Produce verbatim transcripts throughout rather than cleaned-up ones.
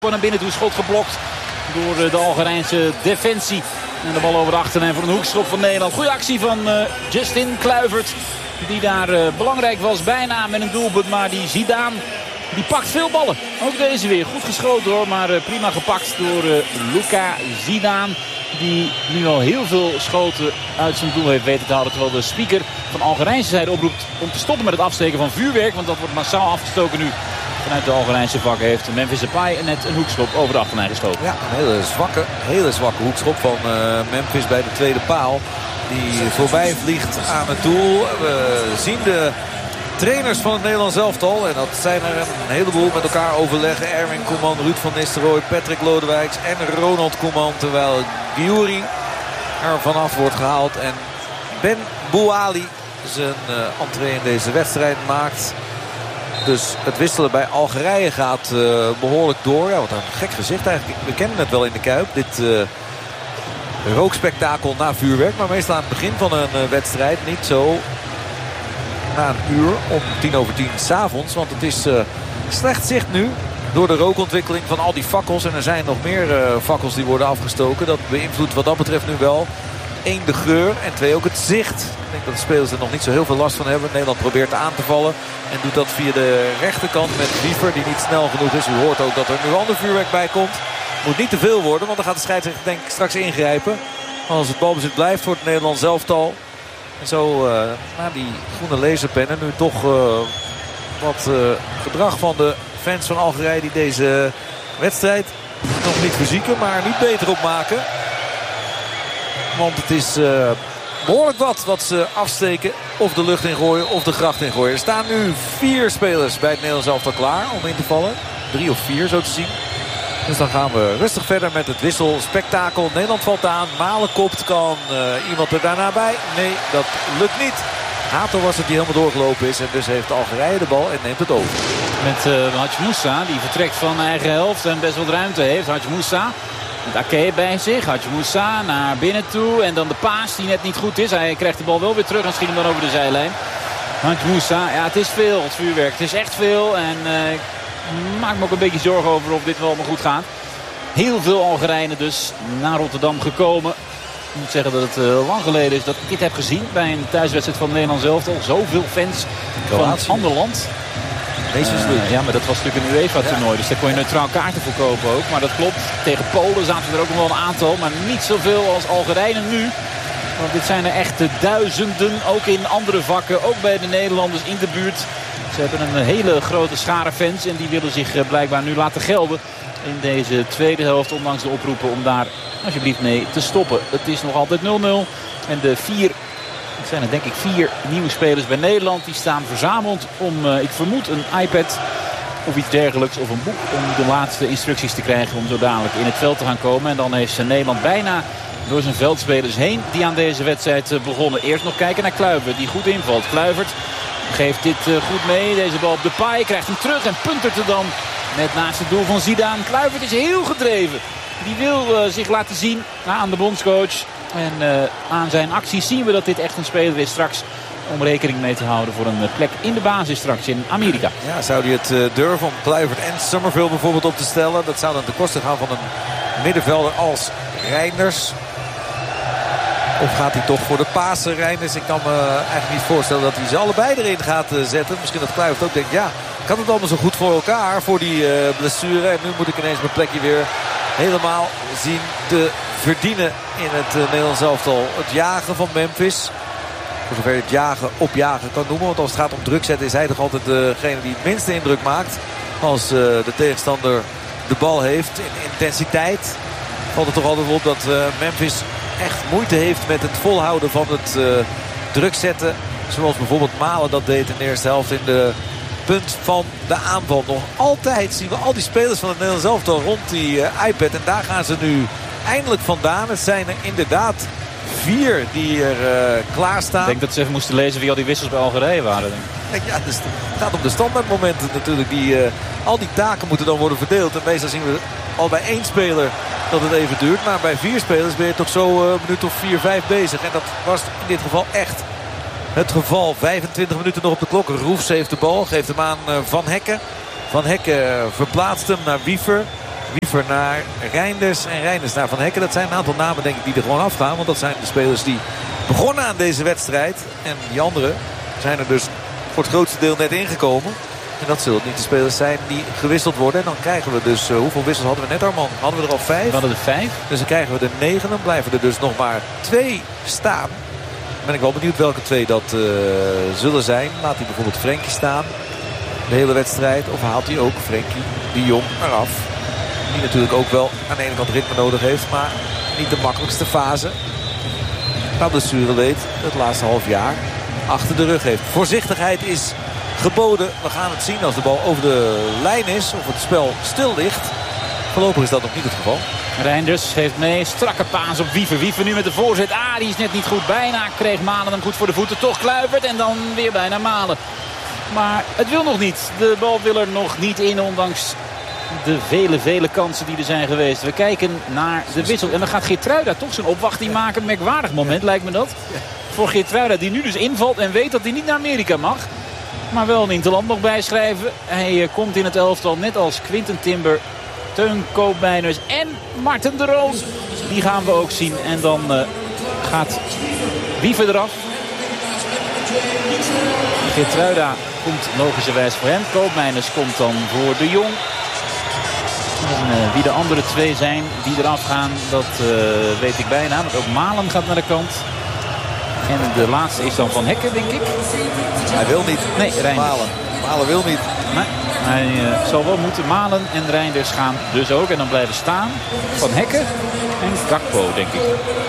Naar binnen toe, schot geblokt door de Algerijnse defensie. En de bal over de achterlijn voor een hoekschop van Nederland. Goeie actie van uh, Justin Kluivert. Die daar uh, belangrijk was bijna met een doelpunt. Maar die Zidane, die pakt veel ballen. Ook deze weer. Goed geschoten hoor. Maar uh, prima gepakt door uh, Luca Zidane. Die nu al heel veel schoten uit zijn doel heeft weten te houden. Terwijl de speaker van Algerijnse zijde oproept om te stoppen met het afsteken van vuurwerk. Want dat wordt massaal afgestoken nu. Vanuit de Algerijnse vakken heeft Memphis Depay net een hoekschop over de achterlijn gestoten. Ja, een hele zwakke, hele zwakke hoekschop van uh, Memphis bij de tweede paal. Die voorbij vliegt aan het doel. We zien de trainers van het Nederlands elftal. En dat zijn er een heleboel met elkaar overleggen. Erwin Koeman, Ruud van Nistelrooy, Patrick Lodewijks en Ronald Koeman. Terwijl Giouri er vanaf wordt gehaald. En Ben Bouali zijn uh, entree in deze wedstrijd maakt. Dus het wisselen bij Algerije gaat uh, behoorlijk door. Ja, wat een gek gezicht eigenlijk. We kennen het wel in de Kuip. Dit uh, rookspektakel na vuurwerk. Maar meestal aan het begin van een uh, wedstrijd. Niet zo na een uur om tien over tien 's avonds. Want het is uh, slecht zicht nu. Door de rookontwikkeling van al die fakkels. En er zijn nog meer uh, fakkels die worden afgestoken. Dat beïnvloedt wat dat betreft nu wel. Eén, de geur. En twee, ook het zicht. Ik denk dat de spelers er nog niet zo heel veel last van hebben. Nederland probeert aan te vallen. En doet dat via de rechterkant met Wiever. Die niet snel genoeg is. U hoort ook dat er nu ander vuurwerk bij komt. Moet niet te veel worden. Want dan gaat de scheidsrechter denk ik straks ingrijpen. Als het balbezit blijft voor het Nederlands elftal. En zo uh, na die groene laserpennen. Nu toch uh, wat uh, gedrag van de fans van Algerije. Die deze wedstrijd nog niet verzieken. Maar niet beter opmaken. Want het is uh, behoorlijk wat wat ze afsteken. Of de lucht ingooien of de gracht ingooien. Er staan nu vier spelers bij het Nederlands elftal klaar om in te vallen. Drie of vier zo te zien. Dus dan gaan we rustig verder met het wisselspektakel. Nederland valt aan. Malen kopt. Kan uh, iemand er daarna bij? Nee, dat lukt niet. Hato was het die helemaal doorgelopen is. En dus heeft Algerije de bal en neemt het over. Met uh, Hadj Moussa die vertrekt van eigen helft en best wat ruimte heeft. Hadj Moussa. Met Ake bij zich. Hadj Moussa naar binnen toe. En dan de paas die net niet goed is. Hij krijgt de bal wel weer terug en schiet hem dan over de zijlijn. Hadj Moussa. Ja, het is veel. Het vuurwerk. Het is echt veel. En uh, ik maak me ook een beetje zorgen over of dit wel allemaal goed gaat. Heel veel Algerijnen dus naar Rotterdam gekomen. Ik moet zeggen dat het uh, lang geleden is dat ik dit heb gezien. Bij een thuiswedstrijd van het Nederlands elftal. Zoveel fans van een ander land. Uh, ja, maar dat was natuurlijk een UEFA-toernooi. Ja. Dus daar kon je neutraal kaarten voor kopen ook. Maar dat klopt. Tegen Polen zaten er ook nog wel een aantal. Maar niet zoveel als Algerijnen nu. Want dit zijn er echt duizenden. Ook in andere vakken. Ook bij de Nederlanders in de buurt. Ze hebben een hele grote schare fans. En die willen zich blijkbaar nu laten gelden. In deze tweede helft. Ondanks de oproepen om daar alsjeblieft mee te stoppen. Het is nog altijd nul nul. En de vier... Het zijn er denk ik vier nieuwe spelers bij Nederland. Die staan verzameld om, uh, ik vermoed, een iPad of iets dergelijks. Of een boek om de laatste instructies te krijgen om zo dadelijk in het veld te gaan komen. En dan heeft Nederland bijna door zijn veldspelers heen die aan deze wedstrijd uh, begonnen. Eerst nog kijken naar Kluivert die goed invalt. Kluivert geeft dit uh, goed mee. Deze bal op Depay, krijgt hem terug en puntert er dan net naast het doel van Zidane. Kluivert is heel gedreven. Die wil uh, zich laten zien uh, aan de bondscoach. En uh, aan zijn acties zien we dat dit echt een speler is straks om rekening mee te houden voor een plek in de basis straks in Amerika. Ja, zou hij het uh, durven om Kluivert en Summerville bijvoorbeeld op te stellen? Dat zou dan ten koste gaan van een middenvelder als Reinders. Of gaat hij toch voor de Pasen Reinders? Ik kan me eigenlijk niet voorstellen dat hij ze allebei erin gaat uh, zetten. Misschien dat Kluivert ook denkt, ja, ik had het allemaal zo goed voor elkaar voor die uh, blessure. En nu moet ik ineens mijn plekje weer helemaal zien te verdienen in het uh, Nederlands elftal. Het jagen van Memphis. Voor zover je het jagen opjagen kan noemen. Want als het gaat om druk zetten is hij toch altijd degene die het minste indruk maakt. Als uh, de tegenstander de bal heeft in intensiteit. Valt het toch altijd op dat uh, Memphis echt moeite heeft met het volhouden van het uh, druk zetten. Zoals bijvoorbeeld Malen dat deed in de eerste helft in de punt van de aanval. Nog altijd zien we al die spelers van het Nederlands elftal rond die uh, iPad. En daar gaan ze nu eindelijk vandaan. Het zijn er inderdaad vier die er uh, klaarstaan. Ik denk dat ze even moesten lezen wie al die wissels bij Algerije waren. Denk ik. Ja, dus het gaat om de standaardmomenten natuurlijk. Die, uh, al die taken moeten dan worden verdeeld. En meestal zien we al bij één speler dat het even duurt. Maar bij vier spelers ben je toch zo uh, een minuut of vier, vijf bezig. En dat was in dit geval echt het geval. vijfentwintig minuten nog op de klok. Roefs heeft de bal. Geeft hem aan uh, Van Hekken. Van Hekken verplaatst hem naar Wiever. Wiever naar Reinders en Reinders naar Van Hekken. Dat zijn een aantal namen denk ik die er gewoon afgaan. Want dat zijn de spelers die begonnen aan deze wedstrijd. En die anderen zijn er dus voor het grootste deel net ingekomen. En dat zullen niet de spelers zijn die gewisseld worden. En dan krijgen we dus, uh, hoeveel wissels hadden we net, Arman? Hadden we er al vijf? We hadden er vijf. Dus dan krijgen we er negen. Dan blijven er dus nog maar twee staan. Dan ben ik wel benieuwd welke twee dat uh, zullen zijn. Laat hij bijvoorbeeld Frenkie staan. De hele wedstrijd. Of haalt hij ook Frenkie de Jong eraf. Die natuurlijk ook wel aan de ene kant ritme nodig heeft. Maar niet de makkelijkste fase. Nou, blessure leed het laatste half jaar achter de rug heeft. Voorzichtigheid is geboden. We gaan het zien als de bal over de lijn is. Of het spel stil ligt. Voorlopig is dat nog niet het geval. Reinders heeft mee. Strakke paas op Wiever. Wiever nu met de voorzet. Ah, die is net niet goed. Bijna kreeg Malen hem goed voor de voeten. Toch Kluivert en dan weer bijna Malen. Maar het wil nog niet. De bal wil er nog niet in. Ondanks de vele, vele kansen die er zijn geweest. We kijken naar de wissel. En dan gaat Geertruida toch zijn opwachting maken. Een merkwaardig moment lijkt me dat. Voor Geertruida die nu dus invalt en weet dat hij niet naar Amerika mag. Maar wel een interland nog bijschrijven. Hij uh, komt in het elftal net als Quinten Timber, Teun Koopmeiners en Marten de Roon. Die gaan we ook zien. En dan uh, gaat Wiever eraf. Geertruida komt logischerwijs voor hem. Koopmeiners komt dan voor de Jong. En uh, wie de andere twee zijn die eraf gaan, dat uh, weet ik bijna. Want ook Malen gaat naar de kant. En de laatste is dan Van Hekken, denk ik. Hij wil niet. Nee, Reinders. Malen. Malen wil niet. Nee, hij uh, zal wel moeten. Malen en Reinders gaan dus ook. En dan blijven staan Van Hekken en Gakpo, denk ik.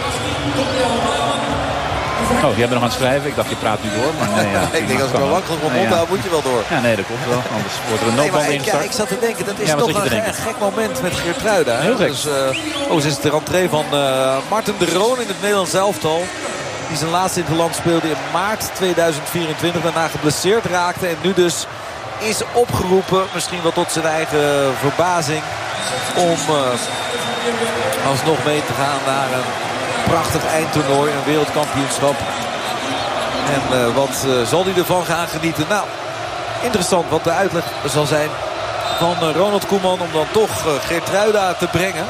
Oh, jij bent nog aan het schrijven. Ik dacht, je praat nu door. Maar nee, ja, ik denk, als ik wel lang genoeg mond hou, moet je wel door. Ja, nee, dat komt wel. Anders wordt er een noodbal nee, ingestart. Ik, ik zat te denken, dat is ja, toch een, ge een gek moment met Geertruida. Heel gek. Dus, uh, oh, is het de rentree van uh, Marten de Roon in het Nederlands elftal. Die zijn laatste interland speelde in maart tweeduizend vierentwintig. Daarna geblesseerd raakte. En nu dus is opgeroepen, misschien wel tot zijn eigen verbazing, om uh, alsnog mee te gaan naar een prachtig eindtoernooi. Een wereldkampioenschap. En uh, wat uh, zal hij ervan gaan genieten? Nou, interessant wat de uitleg zal zijn van uh, Ronald Koeman om dan toch uh, Geertruida te brengen.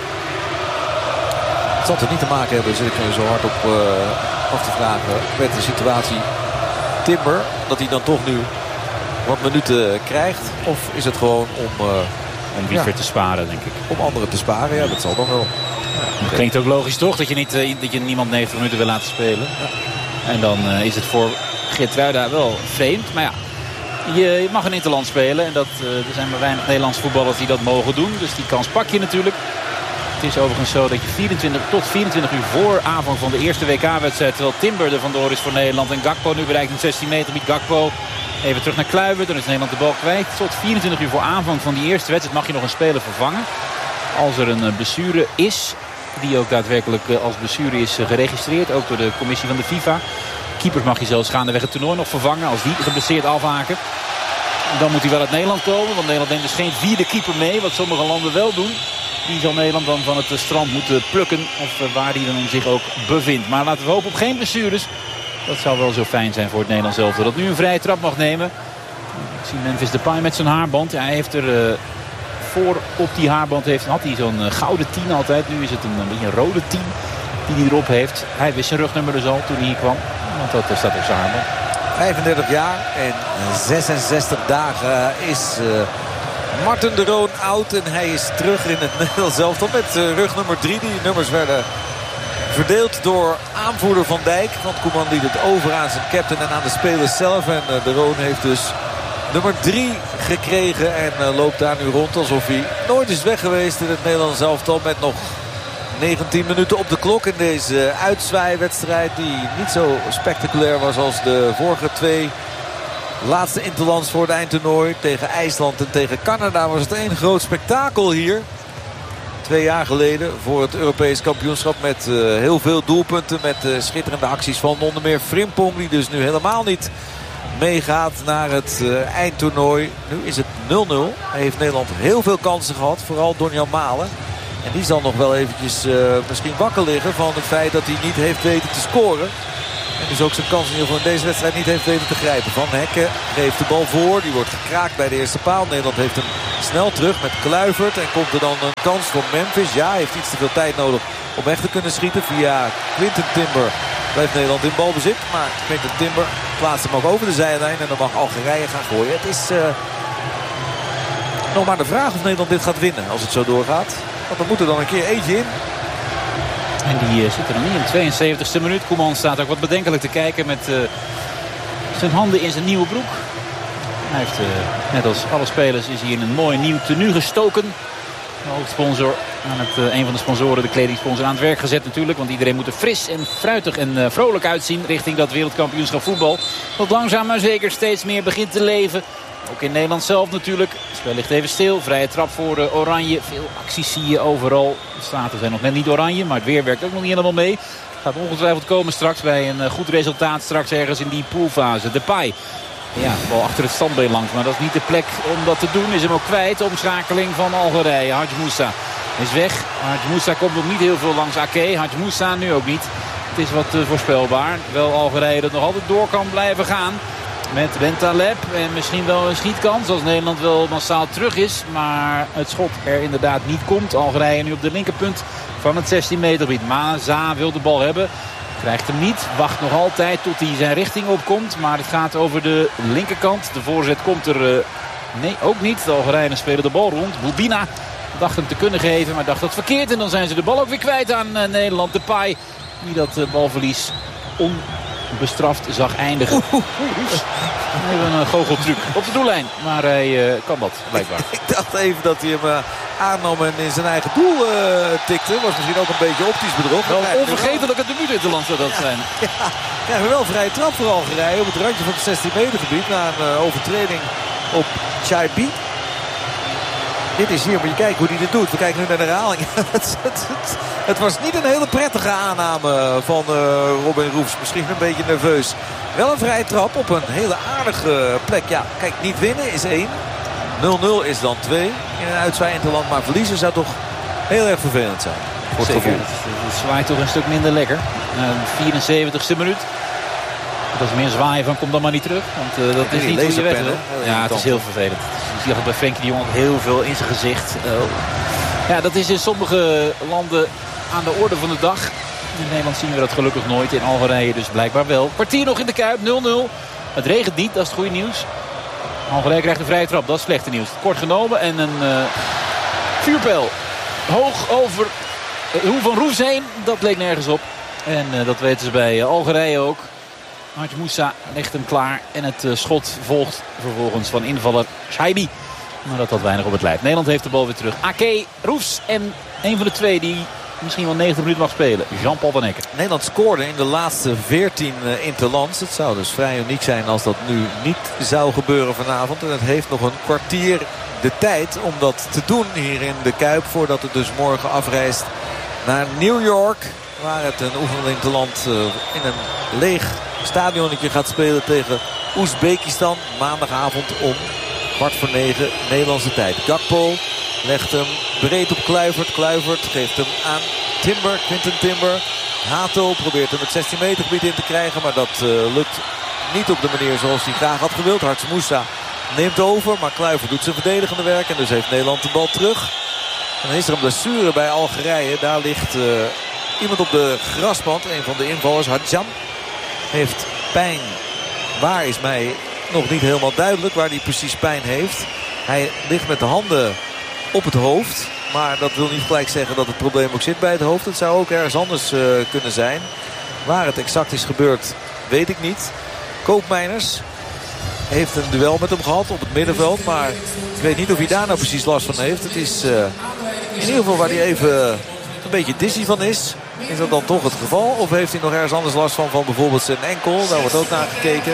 Het zal er niet te maken hebben, zit ik er zo hard op uh, af te vragen, met de situatie Timber. Dat hij dan toch nu wat minuten krijgt. Of is het gewoon om, uh, om Wiever ja, te sparen, denk ik. Om anderen te sparen, ja, dat zal dan wel. Ja, dat klinkt ook logisch toch, dat je, niet, uh, dat je niemand negentig minuten wil laten spelen. Ja. En dan uh, is het voor Geertruida wel vreemd. Maar ja, je, je mag een interland spelen. En dat, uh, er zijn maar weinig Nederlandse voetballers die dat mogen doen. Dus die kans pak je natuurlijk. Het is overigens zo dat je vierentwintig tot vierentwintig uur voor aanvang van de eerste W K-wedstrijd... terwijl Timber er vandoor is voor Nederland en Gakpo nu bereikt een zestien meter gebied. Gakpo even terug naar Kluivert. Dan is Nederland de bal kwijt. Tot vierentwintig uur voor aanvang van die eerste wedstrijd mag je nog een speler vervangen. Als er een blessure is, die ook daadwerkelijk als blessure is geregistreerd. Ook door de commissie van de FIFA. Keepers mag je zelfs gaandeweg het toernooi nog vervangen. Als die geblesseerd afhaken, dan moet hij wel uit Nederland komen. Want Nederland neemt dus geen vierde keeper mee. Wat sommige landen wel doen. Die zal Nederland dan van het strand moeten plukken. Of waar hij dan zich ook bevindt. Maar laten we hopen op geen blessures. Dat zou wel zo fijn zijn voor het Nederlands elftal. Dat nu een vrije trap mag nemen. Ik zie Memphis Depay met zijn haarband. Ja, hij heeft er uh, voor op die haarband heeft, had hij zo'n uh, gouden tien altijd. Nu is het een, een beetje een rode tien die hij erop heeft. Hij wist zijn rugnummer dus al toen hij hier kwam. Want dat uh, staat op zijn haarband. vijfendertig jaar en zesenzestig dagen is uh, Marten de Roon oud. En hij is terug in het Nederlands elftal met uh, rug nummer drie. Die nummers werden verdeeld door aanvoerder Van Dijk. Want Koeman liet het over aan zijn captain en aan de spelers zelf. En uh, de Roon heeft dus nummer drie gekregen. En uh, loopt daar nu rond alsof hij nooit is weg geweest in het Nederlands elftal. Met nog negentien minuten op de klok in deze uitzwaaiwedstrijd. Die niet zo spectaculair was als de vorige twee. Laatste interlands voor het eindtoernooi. Tegen IJsland en tegen Canada was het één groot spektakel hier. Twee jaar geleden voor het Europees kampioenschap. Met uh, heel veel doelpunten. Met uh, schitterende acties van onder meer Frimpong. Die dus nu helemaal niet meegaat naar het uh, eindtoernooi. Nu is het nul nul. Hij heeft Nederland heel veel kansen gehad. Vooral Donjan Malen. En die zal nog wel eventjes uh, misschien wakker liggen van het feit dat hij niet heeft weten te scoren. En dus ook zijn kans in ieder geval in deze wedstrijd niet heeft weten te grijpen. Van Hekken geeft de bal voor. Die wordt gekraakt bij de eerste paal. Nederland heeft hem Snel terug met Kluivert. En komt er dan een kans voor Memphis. Ja, heeft iets te veel tijd nodig om echt te kunnen schieten. Via Quinten Timber blijft Nederland in balbezit. Maar Quinten Timber plaatst hem ook over de zijlijn. En dan mag Algerije gaan gooien. Het is uh, nog maar de vraag of Nederland dit gaat winnen als het zo doorgaat. Want er moet er dan een keer eentje in. En die uh, zit er nog niet in de tweeënzeventigste minuut. Koeman staat ook wat bedenkelijk te kijken met uh, zijn handen in zijn nieuwe broek. Hij heeft, uh, net als alle spelers, is hij in een mooi nieuw tenue gestoken. De hoofdsponsor aan het, uh, een van de sponsoren, de kledingsponsor, aan het werk gezet natuurlijk. Want iedereen moet er fris en fruitig en uh, vrolijk uitzien richting dat wereldkampioenschap voetbal. Dat langzaam maar zeker steeds meer begint te leven. Ook in Nederland zelf natuurlijk. Het spel ligt even stil. Vrije trap voor uh, Oranje. Veel acties zie je overal. De straten zijn nog net niet oranje, maar het weer werkt ook nog niet helemaal mee. Gaat ongetwijfeld komen straks bij een uh, goed resultaat. Straks ergens in die poolfase. Depay. Ja, bal achter het standbeen langs. Maar dat is niet de plek om dat te doen. Is hem ook kwijt. Omschakeling van Algerije. Hadj Moussa is weg. Hadj Moussa komt nog niet heel veel langs Ake. Hadj Moussa nu ook niet. Het is wat uh, voorspelbaar. Terwijl Algerije dat nog altijd door kan blijven gaan. Met Bentaleb en misschien wel een schietkans als Nederland wel massaal terug is. Maar het schot er inderdaad niet komt. Algerije nu op de linkerpunt van het zestien meter gebied. Maza wil de bal hebben. Krijgt hem niet. Wacht nog altijd tot hij zijn richting opkomt. Maar het gaat over de linkerkant. De voorzet komt er uh, nee, ook niet. De Algerijnen spelen de bal rond. Boubina dacht hem te kunnen geven, maar dacht dat verkeerd. En dan zijn ze de bal ook weer kwijt aan uh, Nederland. Depay die dat uh, balverlies on bestraft zag eindigen. Oeh, even een goocheltruc op de doellijn. Maar hij uh, kan dat, blijkbaar. Ik dacht even dat hij hem uh, aannam en in zijn eigen doel uh, tikte. Was misschien ook een beetje optisch bedrog. Wel een onvergetelijke debuut in de land zou dat ja, zijn. Ja, krijgen we wel vrije trap voor Algerije. Op het randje van het zestien meter gebied. Na een uh, overtreding op Chaibi. Dit is hier, moet je kijken hoe hij dit doet. We kijken nu naar de herhaling. het, het, het, het was niet een hele prettige aanname van uh, Robin Roefs. Misschien een beetje nerveus. Wel een vrije trap op een hele aardige plek. Ja, kijk, niet winnen is één. nul nul is dan twee in een uitzwaai interland. Maar verliezen zou toch heel erg vervelend zijn. Voor het Zeker. Het zwaait toch een stuk minder lekker. Uh, vierenzeventigste minuut. Dat is meer zwaaien van kom dan maar niet terug. Want uh, dat is niet hoe je weg wil. Ja, het is heel vervelend. Je ziet altijd bij Frenkie de Jong heel veel in zijn gezicht. Uh, ja, dat is in sommige landen aan de orde van de dag. In Nederland zien we dat gelukkig nooit. In Algerije dus blijkbaar wel. Kwartier nog in de Kuip, nul nul. Het regent niet, dat is het goede nieuws. Algerije krijgt een vrije trap, dat is slechte nieuws. Kort genomen en een uh, vuurpijl. Hoog over uh, Hoe van Roes heen, dat leek nergens op. En uh, dat weten ze bij uh, Algerije ook. Hadj Moussa legt hem klaar. En het uh, schot volgt vervolgens van invaller Chaibi. Maar dat had weinig op het lijf. Nederland heeft de bal weer terug. Ake, Roefs en een van de twee die misschien wel negentig minuten mag spelen. Jean-Paul van Ecken. Nederland scoorde in de laatste veertien uh, interlands. Het zou dus vrij uniek zijn als dat nu niet zou gebeuren vanavond. En het heeft nog een kwartier de tijd om dat te doen hier in de Kuip. Voordat het dus morgen afreist naar New York. Waar het een oefeninterland uh, in een leeg stadionnetje gaat spelen tegen Oezbekistan. Maandagavond om kwart voor negen Nederlandse tijd. Gakpo legt hem breed op Kluivert. Kluivert geeft hem aan Timber, Quinten Timber. Hato probeert hem het zestien meter gebied in te krijgen. Maar dat uh, lukt niet op de manier zoals hij graag had gewild. Hadj Moussa neemt over. Maar Kluivert doet zijn verdedigende werk. En dus heeft Nederland de bal terug. En dan is er een blessure bij Algerije. Daar ligt uh, iemand op de grasband. Een van de invallers, Hadjam. Heeft pijn. Waar is mij nog niet helemaal duidelijk waar hij precies pijn heeft. Hij ligt met de handen op het hoofd. Maar dat wil niet gelijk zeggen dat het probleem ook zit bij het hoofd. Het zou ook ergens anders uh, kunnen zijn. Waar het exact is gebeurd, weet ik niet. Koopmeiners heeft een duel met hem gehad op het middenveld. Maar ik weet niet of hij daar nou precies last van heeft. Het is uh, in ieder geval waar hij even een beetje dizzy van is. Is dat dan toch het geval? Of heeft hij nog ergens anders last van? Van bijvoorbeeld zijn enkel. Daar wordt ook naar gekeken.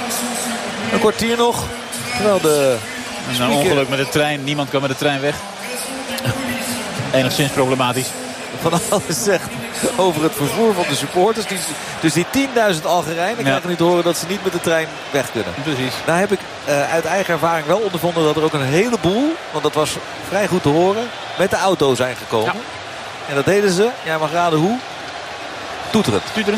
Een kwartier nog. Terwijl de een ongeluk met de trein. Niemand kan met de trein weg. Enigszins problematisch. Van alles zegt over het vervoer van de supporters. Die, dus die tienduizend Algerijnen ja. krijgen nu te horen dat ze niet met de trein weg kunnen. Precies. Nou heb ik uh, uit eigen ervaring wel ondervonden dat er ook een heleboel, want dat was vrij goed te horen, met de auto zijn gekomen. Ja. En dat deden ze, jij mag raden hoe, toeterend. Toeteren.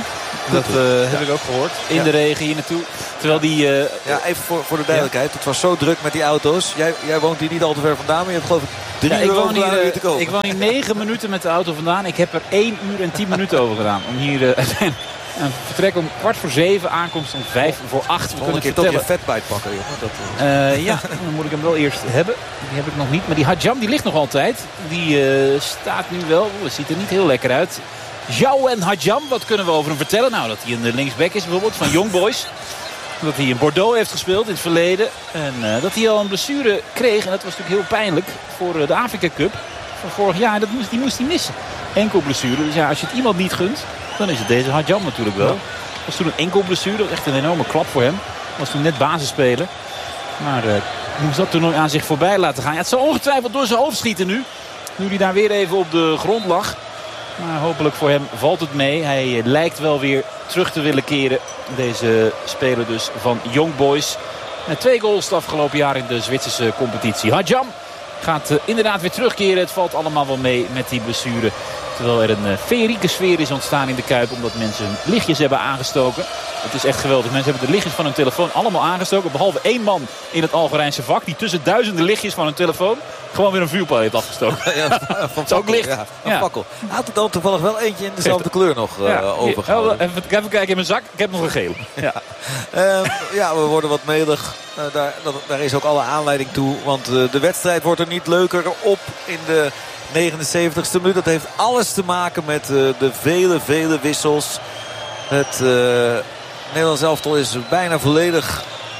Dat uh, heb ja. ik ook gehoord. In ja. de regen hier naartoe. Terwijl die... Uh, ja, even voor, voor de duidelijkheid. Ja. Het was zo druk met die auto's. Jij, jij woont hier niet al te ver vandaan. Maar je hebt geloof ik drie ja, uur over gedaan om hier te komen. Ik woon hier negen minuten met de auto vandaan. Ik heb er één uur en tien minuten over gedaan. Om hier... Uh, een vertrek om kwart voor zeven. Aankomst om vijf voor acht. We kunnen een keer toch je vetbite pakken, jongen. Dat, uh... Uh, ja, dan moet ik hem wel eerst hebben. Die heb ik nog niet. Maar die Hadjam die ligt nog altijd. Die uh, staat nu wel. Het ziet er niet heel lekker uit. Jou en Hadjam, wat kunnen we over hem vertellen? Nou, dat hij een linksback is bijvoorbeeld van Young Boys. Dat hij in Bordeaux heeft gespeeld in het verleden. En uh, dat hij al een blessure kreeg. En dat was natuurlijk heel pijnlijk voor uh, de Afrika Cup van vorig jaar. Dat moest, die moest hij missen. Enkel blessure. Dus ja, als je het iemand niet gunt, dan is het deze Hadjam natuurlijk wel. Dat was toen een enkel blessure. Dat was echt een enorme klap voor hem. Was toen net basisspeler. Maar uh, moest dat toernooi aan zich voorbij laten gaan. Ja, het zal ongetwijfeld door zijn hoofd schieten nu. Nu hij daar weer even op de grond lag. Maar hopelijk voor hem valt het mee. Hij lijkt wel weer terug te willen keren. Deze speler dus van Young Boys. Met twee goals het afgelopen jaar in de Zwitserse competitie. Hadjam gaat uh, inderdaad weer terugkeren. Het valt allemaal wel mee met die blessure. Terwijl er een uh, feerieke sfeer is ontstaan in de Kuip. Omdat mensen hun lichtjes hebben aangestoken. Het is echt geweldig. Mensen hebben de lichtjes van hun telefoon allemaal aangestoken. Behalve één man in het Algerijnse vak. Die tussen duizenden lichtjes van hun telefoon gewoon weer een vuurpijl heeft afgestoken. Ja, van het ook licht. Ja, een ja. fakkel. Had er dan toevallig wel eentje in dezelfde kleur nog uh, ja, overgehouden. Even, even kijken in mijn zak. Ik heb nog een gele. Ja, uh, ja we worden wat melig. Uh, daar, dat, daar is ook alle aanleiding toe. Want uh, de wedstrijd wordt er niet leuker op in de negenenzeventigste minuut. Dat heeft alles te maken met uh, de vele, vele wissels. Het uh, Nederlands elftal is bijna volledig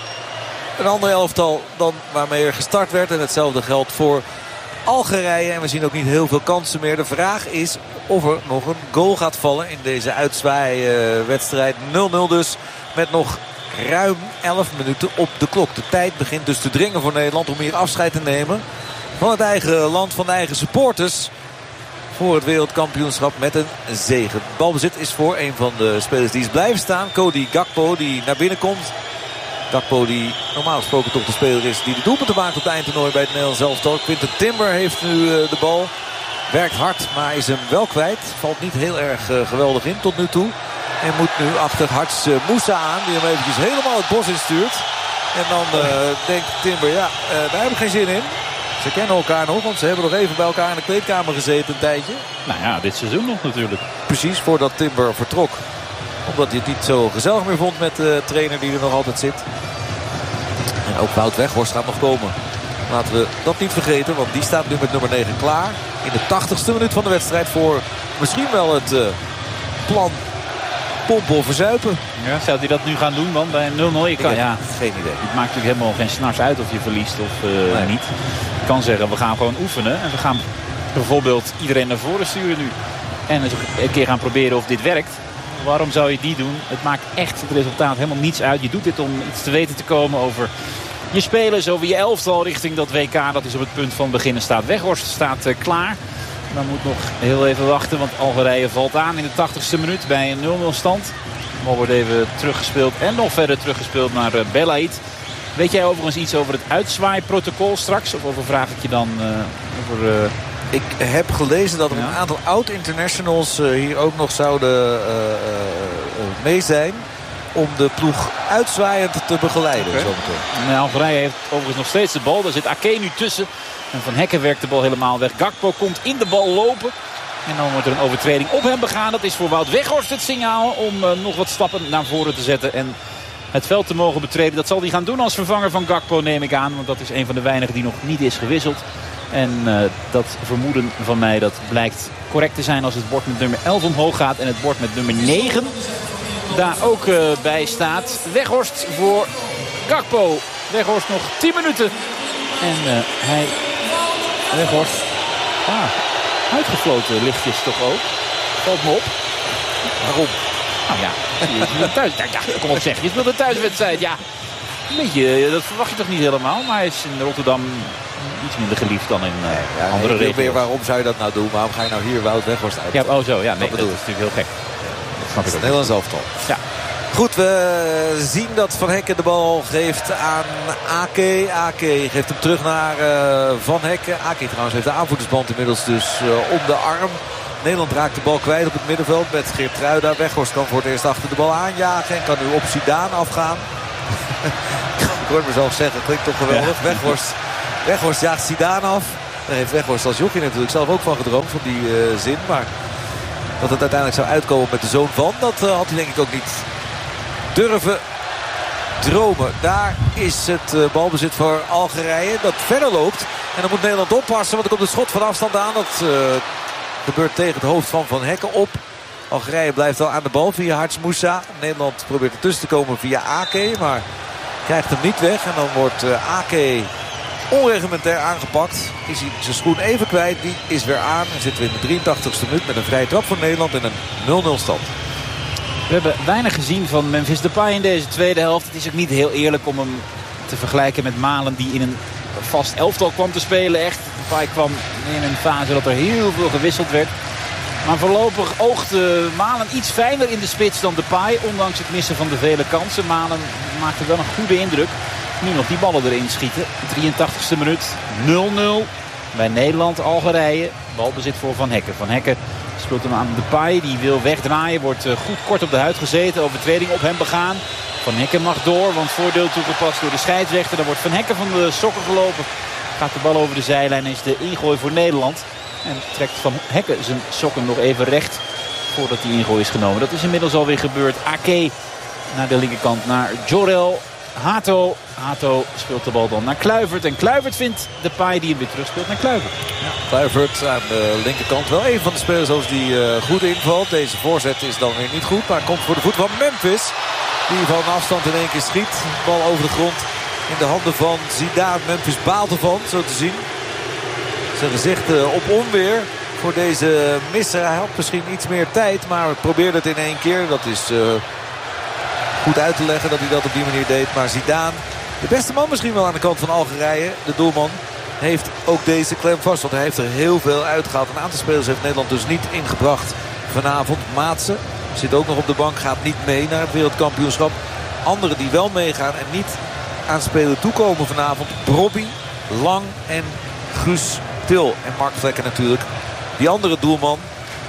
een ander elftal dan waarmee er gestart werd. En hetzelfde geldt voor Algerije. En we zien ook niet heel veel kansen meer. De vraag is of er nog een goal gaat vallen in deze uitzwaaiwedstrijd. nul nul dus met nog ruim elf minuten op de klok. De tijd begint dus te dringen voor Nederland om hier afscheid te nemen van het eigen land, van de eigen supporters. Voor het wereldkampioenschap met een zege. Balbezit is voor een van de spelers die is blijven staan. Cody Gakpo die naar binnen komt. Gakpo die normaal gesproken toch de speler is die de doelpunten maakt op het eindtoernooi bij het Nederlands elftal. Quinten Timber heeft nu de bal. Werkt hard, maar is hem wel kwijt. Valt niet heel erg geweldig in tot nu toe. En moet nu achter Hadj Moussa aan. Die hem eventjes helemaal het bos instuurt. En dan uh, denkt Timber, ja, uh, daar heb ik geen zin in. Ze kennen elkaar nog, want ze hebben nog even bij elkaar in de kleedkamer gezeten een tijdje. Nou ja, dit seizoen nog natuurlijk. Precies, voordat Timber vertrok. Omdat hij het niet zo gezellig meer vond met de trainer die er nog altijd zit. En ook Wout Weghorst gaat nog komen. Laten we dat niet vergeten, want die staat nu met nummer negen klaar. In de tachtigste minuut van de wedstrijd voor misschien wel het uh, plan pompen of verzuipen. Ja, zou hij dat nu gaan doen dan bij nul nul? Je kan, ja, geen idee. Het maakt natuurlijk helemaal geen snars uit of je verliest of uh, nee. niet. Je kan zeggen, we gaan gewoon oefenen. En we gaan bijvoorbeeld iedereen naar voren sturen nu. En eens een keer gaan proberen of dit werkt. Waarom zou je die doen? Het maakt echt het resultaat helemaal niets uit. Je doet dit om iets te weten te komen over je spelers, over je elftal richting dat W K. Dat is op het punt van beginnen staat. Weghorst staat uh, klaar. Dan moet nog heel even wachten, want Algerije valt aan in de tachtigste minuut bij een nul nul stand. De bal wordt even teruggespeeld en nog verder teruggespeeld naar uh, Belaid. Weet jij overigens iets over het uitzwaaiprotocol straks? Of over vraag ik je dan uh, over... Uh... Ik heb gelezen dat er ja. een aantal oud-internationals uh, hier ook nog zouden uh, uh, uh, mee zijn. Om de ploeg uitzwaaiend te begeleiden. Okay. Nou, Algerije heeft overigens nog steeds de bal. Daar zit Ake nu tussen. En Van Hekken werkt de bal helemaal weg. Gakpo komt in de bal lopen. En dan wordt er een overtreding op hem begaan. Dat is voor Wout Weghorst het signaal om uh, nog wat stappen naar voren te zetten. En het veld te mogen betreden. Dat zal hij gaan doen als vervanger van Gakpo, neem ik aan. Want dat is een van de weinigen die nog niet is gewisseld. En uh, dat vermoeden van mij, dat blijkt correct te zijn als het bord met nummer elf omhoog gaat. En het bord met nummer negen daar ook uh, bij staat. Weghorst voor Gakpo. Weghorst nog tien minuten. En uh, hij... Weghorst. Ah, uitgefloten lichtjes toch ook. Valt me op. Waarom? Nou ja, je speelt thuis. Ja, kom op zeg. Je speelt een thuiswedstrijd. Ja, een beetje, dat verwacht je toch niet helemaal. Maar hij is in Rotterdam iets minder geliefd dan in uh, nee, ja, andere nee, regio's. Weer, waarom zou je dat nou doen? Waarom ga je nou hier Wout Weghorst uit? Ja, oh zo, ja, nee, dat, dat is natuurlijk heel gek. Dat snap ik ook. Nederlands elftal. Ja. Goed, we zien dat Van Hekken de bal geeft aan Ake. Ake geeft hem terug naar uh, Van Hekken. Ake trouwens heeft de aanvoerdersband inmiddels dus uh, om de arm. Nederland raakt de bal kwijt op het middenveld met Geertruida. Weghorst kan voor het eerst achter de bal aanjagen en kan nu op Zidane afgaan. Ik hoor het mezelf zeggen, het klinkt toch geweldig. Ja. Weghorst, Weghorst jaagt Zidane af. Daar heeft Weghorst als jochie natuurlijk zelf ook van gedroomd, van die uh, zin. Maar dat het uiteindelijk zou uitkomen met de zoon van, dat uh, had hij denk ik ook niet durven dromen. Daar is het uh, balbezit voor Algerije dat verder loopt. En dan moet Nederland oppassen, want er komt een schot van afstand aan. Dat uh, gebeurt tegen het hoofd van Van Hekken op. Algerije blijft wel aan de bal via Hadj Moussa. Nederland probeert ertussen te komen via Ake, maar krijgt hem niet weg. En dan wordt uh, Ake onreglementair aangepakt. Is hij zijn schoen even kwijt, die is weer aan. En zitten we in de drieëntachtigste minuut met een vrije trap voor Nederland en een nul nul stand. We hebben weinig gezien van Memphis Depay in deze tweede helft. Het is ook niet heel eerlijk om hem te vergelijken met Malen die in een vast elftal kwam te spelen. Echt, Depay kwam in een fase dat er heel veel gewisseld werd. Maar voorlopig oogt uh, Malen iets fijner in de spits dan Depay. Ondanks het missen van de vele kansen. Malen maakte wel een goede indruk. Nu nog die ballen erin schieten. drieëntachtigste minuut, nul nul. Bij Nederland, Algerije. Balbezit voor Van Hekken. Van Hekken speelt hem aan Depay. Die wil wegdraaien. Wordt uh, goed kort op de huid gezeten. Overtreding op hem begaan. Van Hekken mag door. Want voordeel toegepast door de scheidsrechter. Dan wordt Van Hekken van de sokken gelopen. Gaat de bal over de zijlijn. Is de ingooi voor Nederland. En trekt Van Hekken zijn sokken nog even recht. Voordat die ingooi is genomen. Dat is inmiddels alweer gebeurd. Ake naar de linkerkant. Naar Jorel. Hato. Hato speelt de bal dan naar Kluivert. En Kluivert vindt Depay die hem weer terug speelt naar Kluivert. Ja, Kluivert aan de linkerkant wel een van de spelers zoals die uh, goed invalt. Deze voorzet is dan weer niet goed. Maar komt voor de voet van Memphis. Die van afstand in één keer schiet. Bal over de grond in de handen van Zidane. Memphis baalt ervan, zo te zien. Zijn gezicht uh, op onweer voor deze misser. Hij had misschien iets meer tijd. Maar probeerde het in één keer. Dat is uh, goed uit te leggen dat hij dat op die manier deed. Maar Zidane, de beste man misschien wel aan de kant van Algerije. De doelman heeft ook deze klem vast. Want hij heeft er heel veel uitgehaald. Een aantal spelers heeft Nederland dus niet ingebracht vanavond. Maatsen zit ook nog op de bank. Gaat niet mee naar het wereldkampioenschap. Anderen die wel meegaan en niet aan spelen toekomen vanavond. Brobby, Lang en Guus Til. En Mark Vlekken natuurlijk. Die andere doelman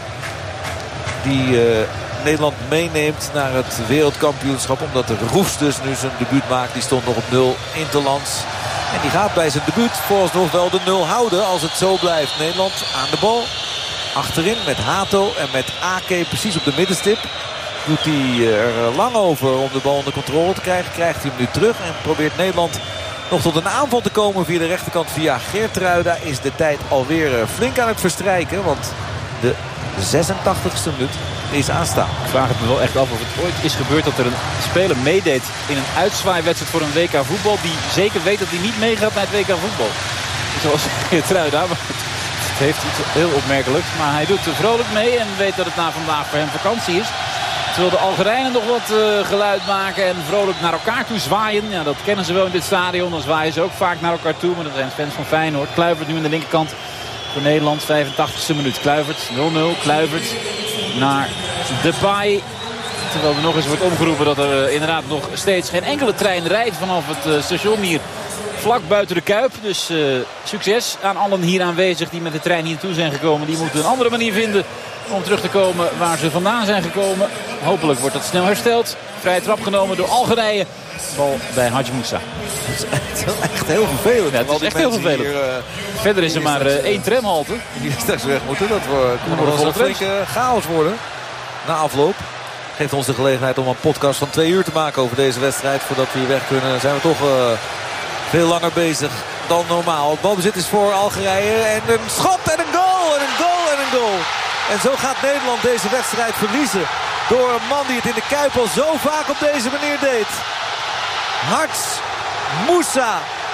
die uh, Nederland meeneemt naar het wereldkampioenschap. Omdat de Roefs dus nu zijn debuut maakt. Die stond nog op nul interlands. En die gaat bij zijn debuut vooralsnog wel de nul houden als het zo blijft. Nederland aan de bal. Achterin met Hato en met Ake precies op de middenstip. Doet hij er lang over om de bal onder controle te krijgen. Krijgt hij hem nu terug en probeert Nederland nog tot een aanval te komen via de rechterkant via Geertruida. Is de tijd alweer flink aan het verstrijken. Want de zesentachtigste minuut is aanstaan. Ik vraag het me wel echt af of het ooit is gebeurd dat er een speler meedeed in een uitzwaaiwedstrijd voor een W K voetbal. Die zeker weet dat hij niet meegaat naar het W K voetbal. Zoals Geertruida. Het heeft iets heel opmerkelijks. Maar hij doet er vrolijk mee en weet dat het na vandaag voor hem vakantie is. Terwijl de Algerijnen nog wat uh, geluid maken en vrolijk naar elkaar toe zwaaien. Ja, dat kennen ze wel in dit stadion. Dan zwaaien ze ook vaak naar elkaar toe. Maar dat zijn fans van Feyenoord. Kluivert nu aan de linkerkant voor Nederland. vijfentachtigste minuut. Kluivert nul nul. Kluivert naar Depay. Terwijl er nog eens wordt omgeroepen dat er uh, inderdaad nog steeds geen enkele trein rijdt vanaf het uh, station hier. Vlak buiten de Kuip. Dus uh, succes aan allen hier aanwezig die met de trein hier naartoe zijn gekomen. Die moeten een andere manier vinden om terug te komen waar ze vandaan zijn gekomen. Hopelijk wordt dat snel hersteld. Vrije trap genomen door Algerije. Bal bij Hadj Moussa. Het is echt heel vervelend. Ja, het is echt heel vervelend. Hier, uh, Verder is er maar uh, één tramhalte. Die straks weg moeten. Dat kan wel een flinke chaos worden. Na afloop geeft ons de gelegenheid om een podcast van twee uur te maken over deze wedstrijd. Voordat we hier weg kunnen zijn we toch uh, veel langer bezig dan normaal. Het balbezit is voor Algerije. En een schot en een goal. En een goal en een goal. En zo gaat Nederland deze wedstrijd verliezen. Door een man die het in de Kuip al zo vaak op deze manier deed. Hadj Moussa.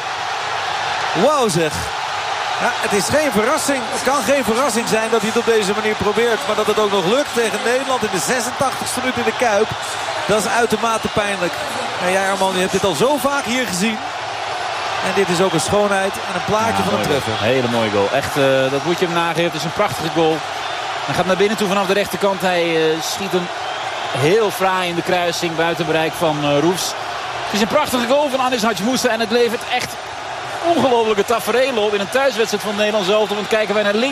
Wauw zeg. Ja, het is geen verrassing. Het kan geen verrassing zijn dat hij het op deze manier probeert. Maar dat het ook nog lukt tegen Nederland in de zesentachtigste minuut in de Kuip. Dat is uitermate pijnlijk. En jij Arman, je hebt dit al zo vaak hier gezien. En dit is ook een schoonheid en een plaatje ja, van een treffer. Hele mooie goal. Echt, uh, dat moet je hem nageven. Het is een prachtige goal. Hij gaat naar binnen toe vanaf de rechterkant. Hij uh, schiet hem heel fraai in de kruising. Buiten bereik van uh, Roefs. Het is een prachtige goal van Anis Hadj Moussa. En het levert echt ongelofelijke tafereel op in een thuiswedstrijd van Nederland zelf. Want kijken wij naar links.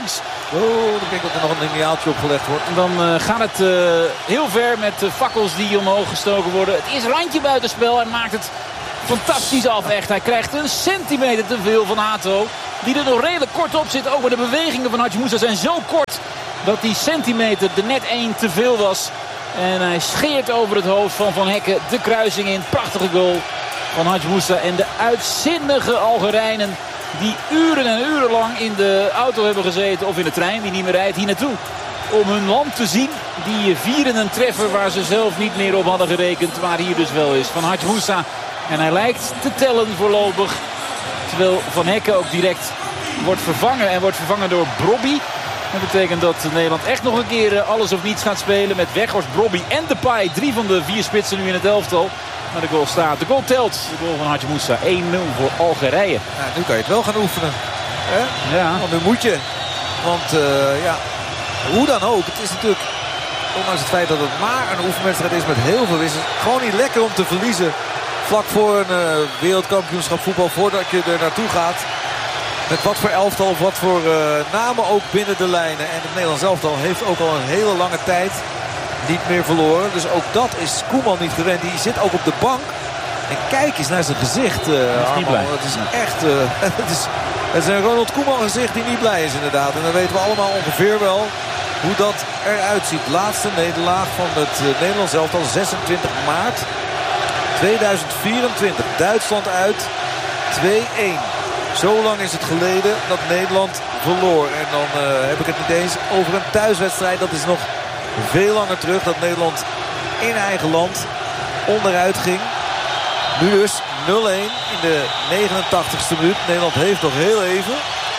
Oh, dan denk ik dat er nog een lineaaltje opgelegd wordt. Dan uh, gaat het uh, heel ver met de fakkels die omhoog gestoken worden. Het is randje buitenspel en maakt het fantastisch af echt. Hij krijgt een centimeter te veel van Hato. Die er nog redelijk kort op zit. Ook maar de bewegingen van Hadji Moussa zijn zo kort dat die centimeter er net één te veel was. En hij scheert over het hoofd van Van Hekken de kruising in. Prachtige goal van Hadji Moussa. En de uitzinnige Algerijnen die uren en uren lang in de auto hebben gezeten. Of in de trein die niet meer rijdt hier naartoe. Om hun land te zien. Die vieren een treffer waar ze zelf niet meer op hadden gerekend. Maar hier dus wel is van Hadji Moussa. En hij lijkt te tellen voorlopig. Terwijl Van Hekken ook direct wordt vervangen. En wordt vervangen door Brobby. Dat betekent dat Nederland echt nog een keer alles of niets gaat spelen. Met Weghorst, Brobby en Depay. Drie van de vier spitsen nu in het elftal. Maar de goal staat. De goal telt. De goal van Hadji Moussa. één nul voor Algerije. Ja, nu kan je het wel gaan oefenen. Hè? Ja. Want nu moet je. Want uh, ja, hoe dan ook. Het is natuurlijk, ondanks het feit dat het maar een oefenwedstrijd is met heel veel wissels, gewoon niet lekker om te verliezen. Vlak voor een uh, wereldkampioenschap voetbal. Voordat je er naartoe gaat. Met wat voor elftal of wat voor uh, namen ook binnen de lijnen. En het Nederlands elftal heeft ook al een hele lange tijd niet meer verloren. Dus ook dat is Koeman niet gewend. Die zit ook op de bank. En kijk eens naar zijn gezicht. Uh, hij is niet blij. Het is echt uh, het, is, het is een Ronald Koeman gezicht die niet blij is inderdaad. En dan weten we allemaal ongeveer wel hoe dat eruit ziet. Laatste nederlaag van het uh, Nederlands elftal. zesentwintig maart tweeduizend vierentwintig. Duitsland uit. twee-één. Zo lang is het geleden dat Nederland verloor. En dan uh, heb ik het niet eens over een thuiswedstrijd. Dat is nog veel langer terug. Dat Nederland in eigen land onderuit ging. Nu dus nul-één in de negenentachtigste minuut. Nederland heeft nog heel even.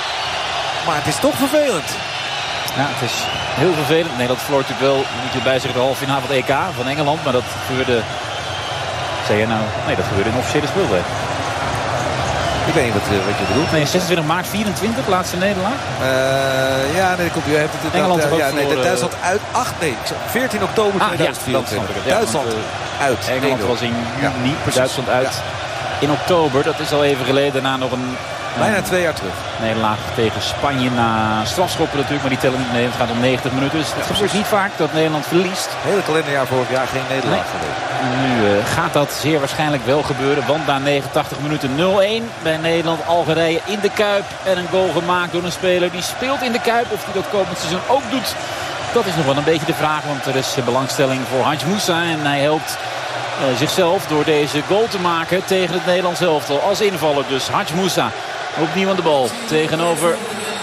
Maar het is toch vervelend. Ja, het is heel vervelend. Nederland verloor natuurlijk wel, moet je bij zeggen, de halve finale van het E K van Engeland. Maar dat gebeurde... Zeg je nou? Nee, dat gebeurde in officiële speeltijd. Ik weet niet wat, wat je bedoelt. Nee, zesentwintig maart vierentwintig, laatste nederlaag. Uh, ja, nee, komt, je hebt het Engeland uh, ook ja, nee, voor, Duitsland uit acht, nee, veertien oktober ah, tweeduizend vierentwintig. Ja, Duitsland want, uh, uit. Engeland nee, was in juni, ja, Duitsland uit ja. in oktober. Dat is al even geleden. Daarna nog een... Bijna uh, twee jaar terug. Nederlaag tegen Spanje na strafschoppen natuurlijk. Maar die tellen niet mee. Het gaat om negentig minuten. Dus het ja, gebeurt niet vaak dat Nederland verliest. Het hele kalenderjaar vorig jaar geen nederlaag nee. geweest. En nu uh, gaat dat zeer waarschijnlijk wel gebeuren. Want na negenentachtig minuten nul-één bij Nederland-Algerije in de Kuip. En een goal gemaakt door een speler die speelt in de Kuip. Of die dat komend seizoen ook doet. Dat is nog wel een beetje de vraag. Want er is belangstelling voor Hadji Moussa. En hij helpt uh, zichzelf door deze goal te maken tegen het Nederlands elftal. Als invaller dus Hadji Moussa. Opnieuw aan de bal tegenover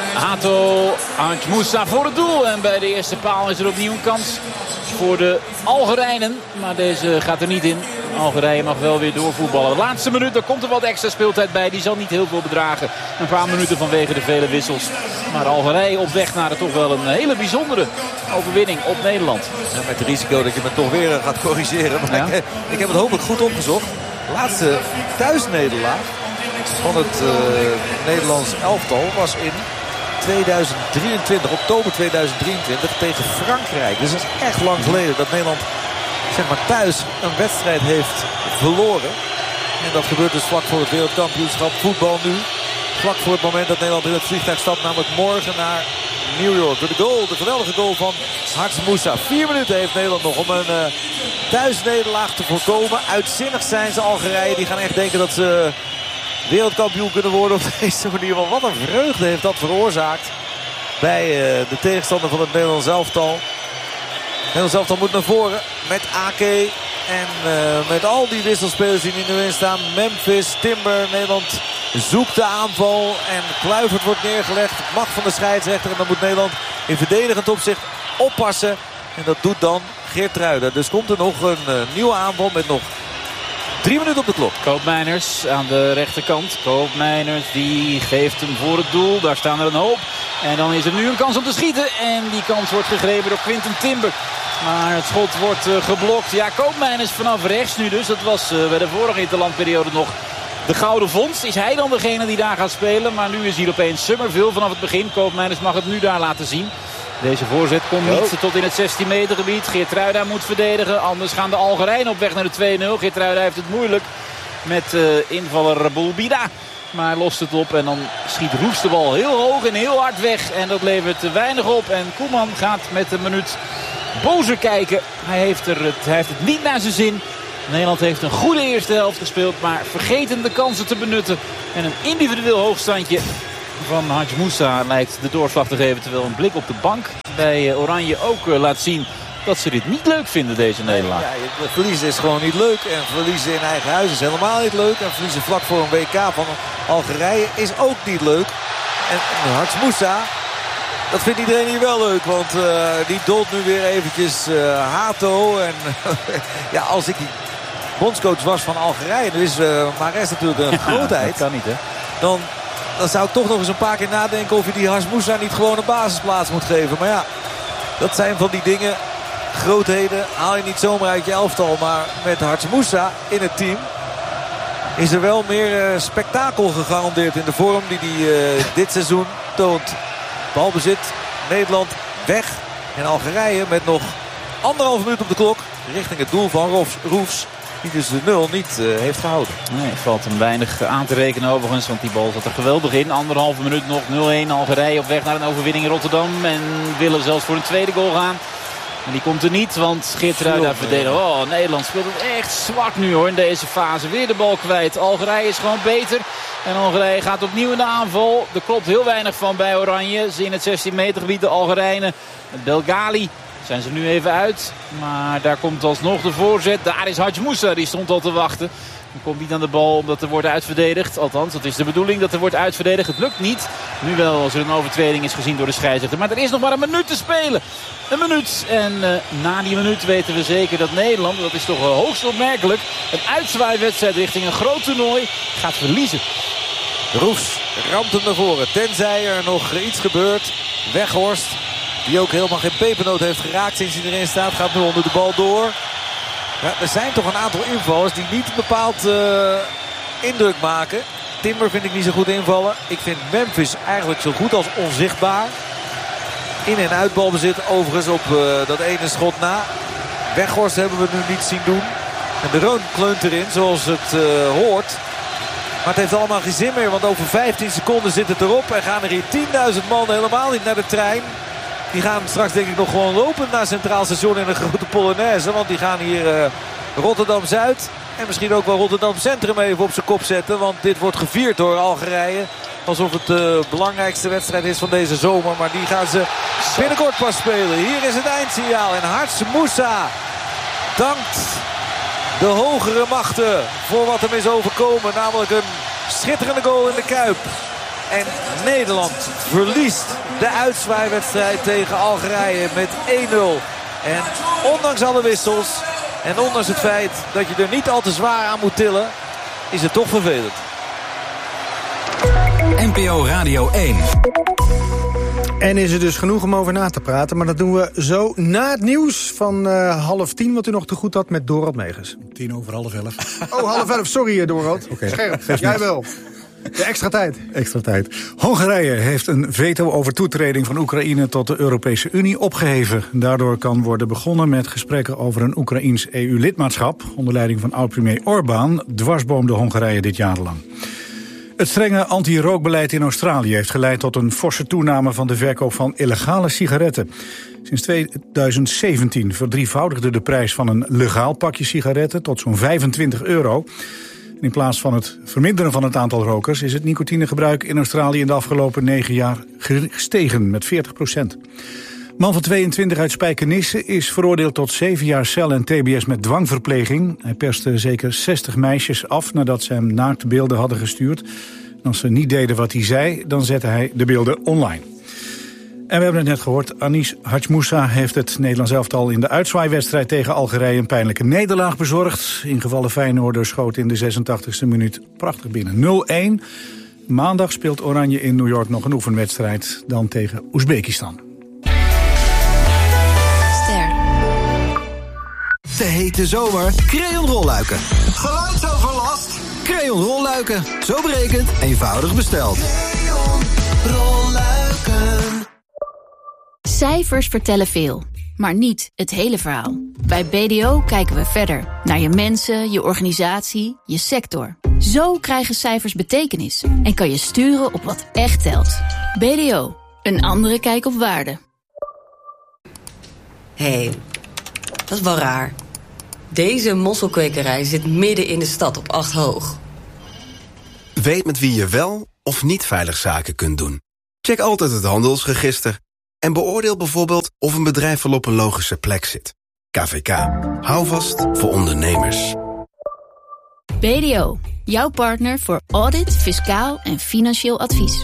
Hato. Hadji Moussa voor het doel. En bij de eerste paal is er opnieuw een kans voor de Algerijnen. Maar deze gaat er niet in. Algerije mag wel weer doorvoetballen. De laatste minuut, daar komt er wat extra speeltijd bij. Die zal niet heel veel bedragen. Een paar minuten vanwege de vele wissels. Maar Algerije op weg naar toch wel een hele bijzondere overwinning op Nederland. Ja, met het risico dat je me toch weer gaat corrigeren. Maar ja. ik, ik heb het hopelijk goed opgezocht. Laatste thuisnederlaag van het uh, Nederlands elftal was in tweeduizend drieëntwintig, oktober tweeduizend drieëntwintig tegen Frankrijk. Dus dat is echt lang geleden dat Nederland zeg maar, thuis een wedstrijd heeft verloren. En dat gebeurt dus vlak voor het wereldkampioenschap voetbal nu. Vlak voor het moment dat Nederland in het vliegtuig stapt, namelijk morgen naar New York. De goal, de geweldige goal van Hadji Moussa. Vier minuten heeft Nederland nog om een uh, thuisnederlaag te voorkomen. Uitzinnig zijn ze Algerije. Die gaan echt denken dat ze wereldkampioen kunnen worden op deze manier. Want wat een vreugde heeft dat veroorzaakt bij uh, de tegenstander van het Nederlands elftal. Het Nederlands elftal moet naar voren met Ake en uh, met al die wisselspelers die er nu in staan. Memphis, Timber, Nederland zoekt de aanval en Kluivert wordt neergelegd. Het mag van de scheidsrechter en dan moet Nederland in verdedigend opzicht oppassen. En dat doet dan Geertruida. Dus komt er nog een uh, nieuwe aanval met nog drie minuten op de klok. Koopmeiners aan de rechterkant. Koopmeiners die geeft hem voor het doel. Daar staan er een hoop. En dan is er nu een kans om te schieten. En die kans wordt gegrepen door Quinten Timber. Maar het schot wordt uh, geblokt. Ja, Koopmeiners vanaf rechts nu dus. Dat was uh, bij de vorige interlandperiode nog de gouden vondst. Is hij dan degene die daar gaat spelen? Maar nu is hier opeens Summerville vanaf het begin. Koopmeiners mag het nu daar laten zien. Deze voorzet komt niet tot in het zestien meter gebied. Geertruida moet verdedigen. Anders gaan de Algerijnen op weg naar de twee nul. Geertruida heeft het moeilijk met uh, invaller Boulbida. Maar lost het op en dan schiet Roefs de bal heel hoog en heel hard weg. En dat levert te weinig op. En Koeman gaat met een minuut bozer kijken. Hij heeft, er het, hij heeft het niet naar zijn zin. Nederland heeft een goede eerste helft gespeeld. Maar vergeten de kansen te benutten. En een individueel hoogstandje van Hadj Moussa lijkt de doorslag te geven. Terwijl een blik op de bank bij Oranje ook laat zien dat ze dit niet leuk vinden, deze nederlaag. Ja, verliezen is gewoon niet leuk. En verliezen in eigen huis is helemaal niet leuk. En verliezen vlak voor een W K van Algerije is ook niet leuk. En Hadj Moussa, dat vindt iedereen hier wel leuk. Want uh, die dolt nu weer eventjes uh, Hato. En ja, als ik die bondscoach was van Algerije, dan is uh, Mahrez natuurlijk een ja, grootheid. Dat kan niet, hè? Dan, dan zou ik toch nog eens een paar keer nadenken of je die Hadj Moussa niet gewoon een basisplaats moet geven. Maar ja, dat zijn van die dingen. Grootheden haal je niet zomaar uit je elftal. Maar met Hadj Moussa in het team is er wel meer uh, spektakel gegarandeerd in de vorm die hij uh, dit seizoen toont. Balbezit, Nederland weg. En Algerije met nog anderhalf minuut op de klok richting het doel van Roefs. Die dus de nul niet uh, heeft gehouden. Nee, valt hem weinig aan te rekenen overigens. Want die bal zat er geweldig in. Anderhalve minuut nog. nul-een Algerije op weg naar een overwinning in Rotterdam. En willen zelfs voor een tweede goal gaan. En die komt er niet, want Geertruida verdedigen. Oh, Nederland speelt het echt zwak nu hoor in deze fase. Weer de bal kwijt. Algerije is gewoon beter. En Algerije gaat opnieuw in de aanval. Er klopt heel weinig van bij Oranje. Ze in het zestien meter gebied de Algerijnen. Belgali zijn ze nu even uit. Maar daar komt alsnog de voorzet. Daar is Hadj Moussa, die stond al te wachten. Dan komt niet aan de bal omdat er wordt uitverdedigd. Althans, dat is de bedoeling dat er wordt uitverdedigd. Het lukt niet. Nu wel als er een overtreding is gezien door de scheidsrechter. Maar er is nog maar een minuut te spelen. Een minuut. En uh, na die minuut weten we zeker dat Nederland, dat is toch uh, hoogst opmerkelijk, een uitzwaaiwedstrijd richting een groot toernooi gaat verliezen. Roefs ramt hem naar voren. Tenzij er nog iets gebeurt. Weghorst, die ook helemaal geen pepernoot heeft geraakt sinds hij erin staat, gaat nu onder de bal door. Ja, er zijn toch een aantal invallers die niet bepaald uh, indruk maken. Timber vind ik niet zo goed invallen. Ik vind Memphis eigenlijk zo goed als onzichtbaar. In- en uitbalbezit overigens op uh, dat ene schot na. Weghorst hebben we nu niet zien doen. En de Roon kleunt erin zoals het uh, hoort. Maar het heeft allemaal geen zin meer. Want over vijftien seconden zit het erop. En gaan er hier tienduizend man helemaal niet naar de trein. Die gaan straks denk ik nog gewoon lopen naar Centraal Station in een grote Polonaise. Want die gaan hier uh, Rotterdam-Zuid en misschien ook wel Rotterdam Centrum even op zijn kop zetten. Want dit wordt gevierd door Algerije. Alsof het de belangrijkste wedstrijd is van deze zomer. Maar die gaan ze binnenkort pas spelen. Hier is het eindsignaal. En Hadj Moussa dankt de hogere machten voor wat hem is overkomen. Namelijk een schitterende goal in de Kuip. En Nederland verliest de uitzwaaiwedstrijd tegen Algerije met één nul. En ondanks alle wissels en ondanks het feit dat je er niet al te zwaar aan moet tillen, is het toch vervelend. N P O Radio één. En is er dus genoeg om over na te praten. Maar dat doen we zo na het nieuws van uh, half tien. Wat u nog te goed had met Dorald Megens. Tien over half elf. Oh, half elf. Sorry, Dorald. Okay. Scherp. Jij wel. De extra tijd. Extra tijd. Hongarije heeft een veto over toetreding van Oekraïne tot de Europese Unie opgeheven. Daardoor kan worden begonnen met gesprekken over een Oekraïens E U-lidmaatschap. Onder leiding van oud-premier Orbán dwarsboomde Hongarije dit jaar lang. Het strenge anti-rookbeleid in Australië heeft geleid tot een forse toename van de verkoop van illegale sigaretten. Sinds tweeduizend zeventien verdrievoudigde de prijs van een legaal pakje sigaretten tot zo'n vijfentwintig euro. In plaats van het verminderen van het aantal rokers is het nicotinegebruik in Australië in de afgelopen negen jaar gestegen met veertig procent. Man van tweeëntwintig uit Spijkenisse is veroordeeld tot zeven jaar cel en tbs met dwangverpleging. Hij perste zeker zestig meisjes af nadat ze hem naakte beelden hadden gestuurd. En als ze niet deden wat hij zei, dan zette hij de beelden online. En we hebben het net gehoord, Anis Hadj Moussa heeft het Nederlands elftal in de uitzwaaiwedstrijd tegen Algerije een pijnlijke nederlaag bezorgd. Ingevallen Feyenoorder schoot in de zesentachtigste minuut prachtig binnen. nul-een. Maandag speelt Oranje in New York nog een oefenwedstrijd, dan tegen Oezbekistan. Ster. De hete zomer, Crayon rolluiken. Geluidsoverlast? Crayon rolluiken, zo berekend, eenvoudig besteld. Crayon rolluiken. Cijfers vertellen veel, maar niet het hele verhaal. Bij B D O kijken we verder, naar je mensen, je organisatie, je sector. Zo krijgen cijfers betekenis en kan je sturen op wat echt telt. B D O, een andere kijk op waarde. Hé, hey, dat is wel raar. Deze mosselkwekerij zit midden in de stad op acht hoog. Weet met wie je wel of niet veilig zaken kunt doen. Check altijd het handelsregister. En beoordeel bijvoorbeeld of een bedrijf wel op een logische plek zit. K V K. Hou vast voor ondernemers. B D O, jouw partner voor audit, fiscaal en financieel advies.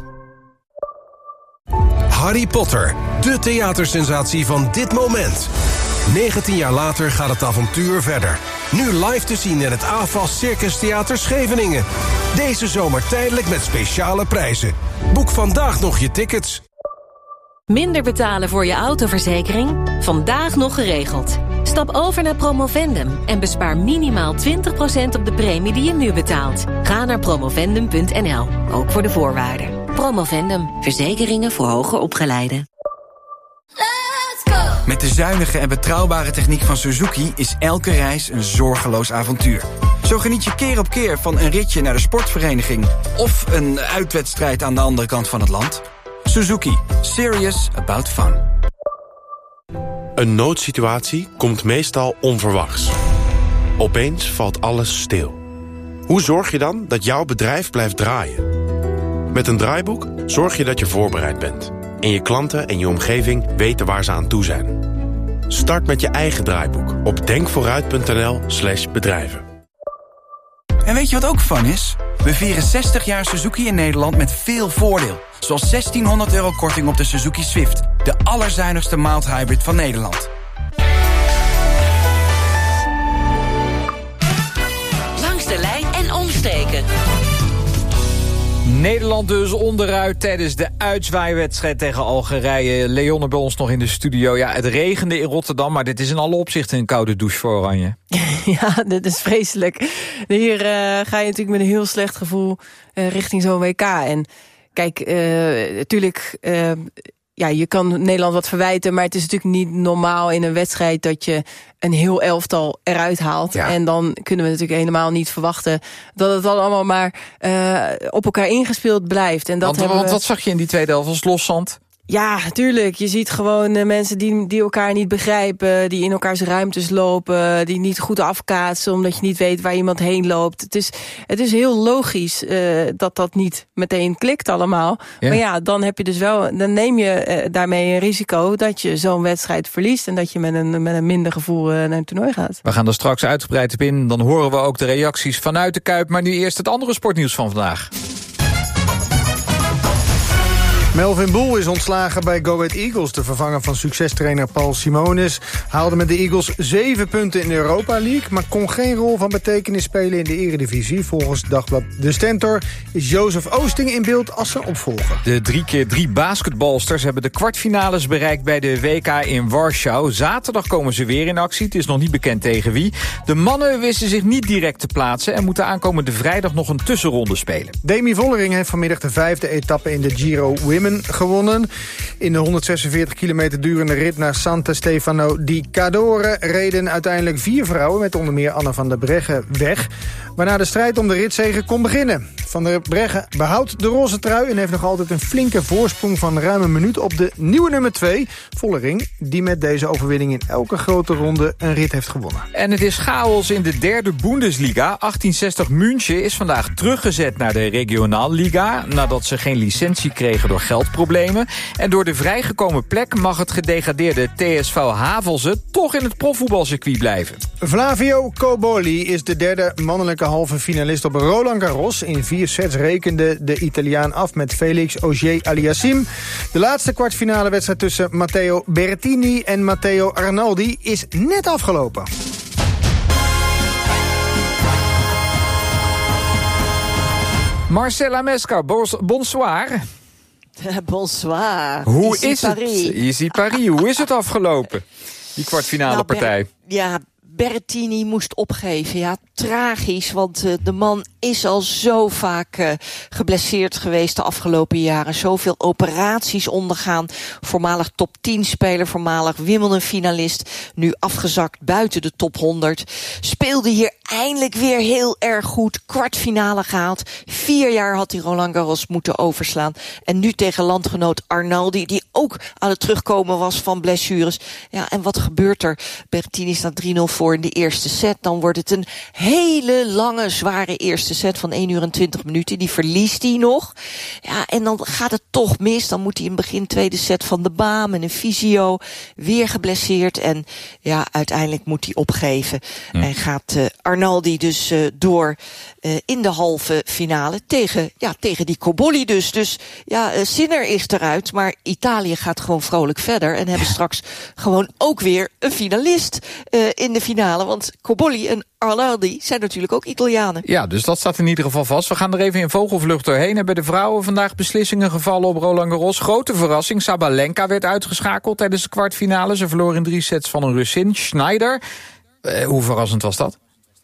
Harry Potter, de theatersensatie van dit moment. negentien jaar later gaat het avontuur verder. Nu live te zien in het A F A S Circus Theater Scheveningen. Deze zomer tijdelijk met speciale prijzen. Boek vandaag nog je tickets. Minder betalen voor je autoverzekering? Vandaag nog geregeld. Stap over naar Promovendum en bespaar minimaal twintig procent op de premie die je nu betaalt. Ga naar promovendum punt n l, ook voor de voorwaarden. Promovendum, verzekeringen voor hoger opgeleiden. Met de zuinige en betrouwbare techniek van Suzuki is elke reis een zorgeloos avontuur. Zo geniet je keer op keer van een ritje naar de sportvereniging of een uitwedstrijd aan de andere kant van het land. Suzuki. Serious about fun. Een noodsituatie komt meestal onverwachts. Opeens valt alles stil. Hoe zorg je dan dat jouw bedrijf blijft draaien? Met een draaiboek zorg je dat je voorbereid bent. En je klanten en je omgeving weten waar ze aan toe zijn. Start met je eigen draaiboek op denkvooruit punt n l slash bedrijven. En weet je wat ook fun is? We vieren zestig jaar Suzuki in Nederland met veel voordeel. Zoals zestienhonderd euro korting op de Suzuki Swift. De allerzuinigste mild hybrid van Nederland. Langs de lijn en omsteken. Nederland dus onderuit tijdens de uitzwaaiwedstrijd tegen Algerije. Leonne bij ons nog in de studio. Ja, het regende in Rotterdam, maar dit is in alle opzichten een koude douche voor Oranje. Ja, dit is vreselijk. Hier uh, ga je natuurlijk met een heel slecht gevoel uh, richting zo'n W K. En kijk, uh, natuurlijk... Uh, Ja, je kan Nederland wat verwijten, maar het is natuurlijk niet normaal in een wedstrijd dat je een heel elftal eruit haalt. Ja. En dan kunnen we natuurlijk helemaal niet verwachten dat het dan allemaal maar uh, op elkaar ingespeeld blijft. En dat want, hebben want we... wat zag je in die tweede helft als loszand? Ja, tuurlijk. Je ziet gewoon uh, mensen die, die elkaar niet begrijpen, die in elkaars ruimtes lopen, die niet goed afkaatsen omdat je niet weet waar iemand heen loopt. Het is, het is heel logisch uh, dat dat niet meteen klikt allemaal. Ja. Maar ja, dan heb je dus wel, dan neem je uh, daarmee een risico dat je zo'n wedstrijd verliest en dat je met een, met een minder gevoel uh, naar het toernooi gaat. We gaan er straks uitgebreid op in. Dan horen we ook de reacties vanuit de Kuip. Maar nu eerst het andere sportnieuws van vandaag. Melvin Boel is ontslagen bij Go Ahead Eagles. De vervanger van succestrainer Paul Simonis haalde met de Eagles zeven punten in de Europa League, maar kon geen rol van betekenis spelen in de Eredivisie. Volgens dagblad De Stentor is Jozef Oosting in beeld als zijn opvolger. De drie keer drie basketbalsters hebben de kwartfinales bereikt bij de W K in Warschau. Zaterdag komen ze weer in actie. Het is nog niet bekend tegen wie. De mannen wisten zich niet direct te plaatsen en moeten aankomende vrijdag nog een tussenronde spelen. Demi Vollering heeft vanmiddag de vijfde etappe in de Giro Women gewonnen. In de honderdzesenveertig kilometer durende rit naar Santa Stefano di Cadore reden uiteindelijk vier vrouwen, met onder meer Anna van der Breggen, weg, waarna de strijd om de ritzege kon beginnen. Van der Breggen behoudt de roze trui en heeft nog altijd een flinke voorsprong van ruim een minuut op de nieuwe nummer twee, Vollering, die met deze overwinning in elke grote ronde een rit heeft gewonnen. En het is chaos in de derde Bundesliga. achttienzestig München is vandaag teruggezet naar de Regionalliga, nadat ze geen licentie kregen door geldproblemen. En door de vrijgekomen plek mag het gedegradeerde T S V Havelse toch in het profvoetbalcircuit blijven. Flavio Cobolli is de derde mannelijke halve finalist op Roland Garros. In vier sets rekende de Italiaan af met Felix Auger-Aliassime. De laatste kwartfinale wedstrijd tussen Matteo Berrettini en Matteo Arnaldi is net afgelopen. Marcella Mesca, bonsoir. Bonsoir. Hoe Ici is Paris. het? Ici Paris. Hoe is het afgelopen? Die kwartfinale nou, partij. Ja, Berrettini moest opgeven. Ja, tragisch, want uh, de man is al zo vaak uh, geblesseerd geweest de afgelopen jaren. Zoveel operaties ondergaan. Voormalig top tien speler, voormalig Wimbledon-finalist. Nu afgezakt buiten de top honderd. Speelde hier eindelijk weer heel erg goed. Kwartfinale gehaald. Vier jaar had hij Roland Garros moeten overslaan. En nu tegen landgenoot Arnaldi, die ook aan het terugkomen was van blessures. Ja, en wat gebeurt er? Berrettini staat drie nul voor in de eerste set. Dan wordt het een hele lange, zware eerste set van één uur en twintig minuten. Die verliest hij nog. Ja, en dan gaat het toch mis. Dan moet hij in begin tweede set van de baan en een fysio. Weer geblesseerd. En ja, uiteindelijk moet hij opgeven. Hm. En gaat uh, Arnaldi dus uh, door uh, in de halve finale tegen, ja, tegen die Cobolli dus. Dus ja, uh, Sinner is eruit. Maar Italië gaat gewoon vrolijk verder. En hebben straks gewoon ook weer een finalist uh, in de finale. Want Cobolli en Arnaldi zijn natuurlijk ook Italianen. Ja, dus dat staat in ieder geval vast. We gaan er even in vogelvlucht doorheen. En bij de vrouwen vandaag beslissingen gevallen op Roland Garros. Grote verrassing. Sabalenka werd uitgeschakeld tijdens de kwartfinale. Ze verloor in drie sets van een Russin, Schneider. Uh, hoe verrassend was dat?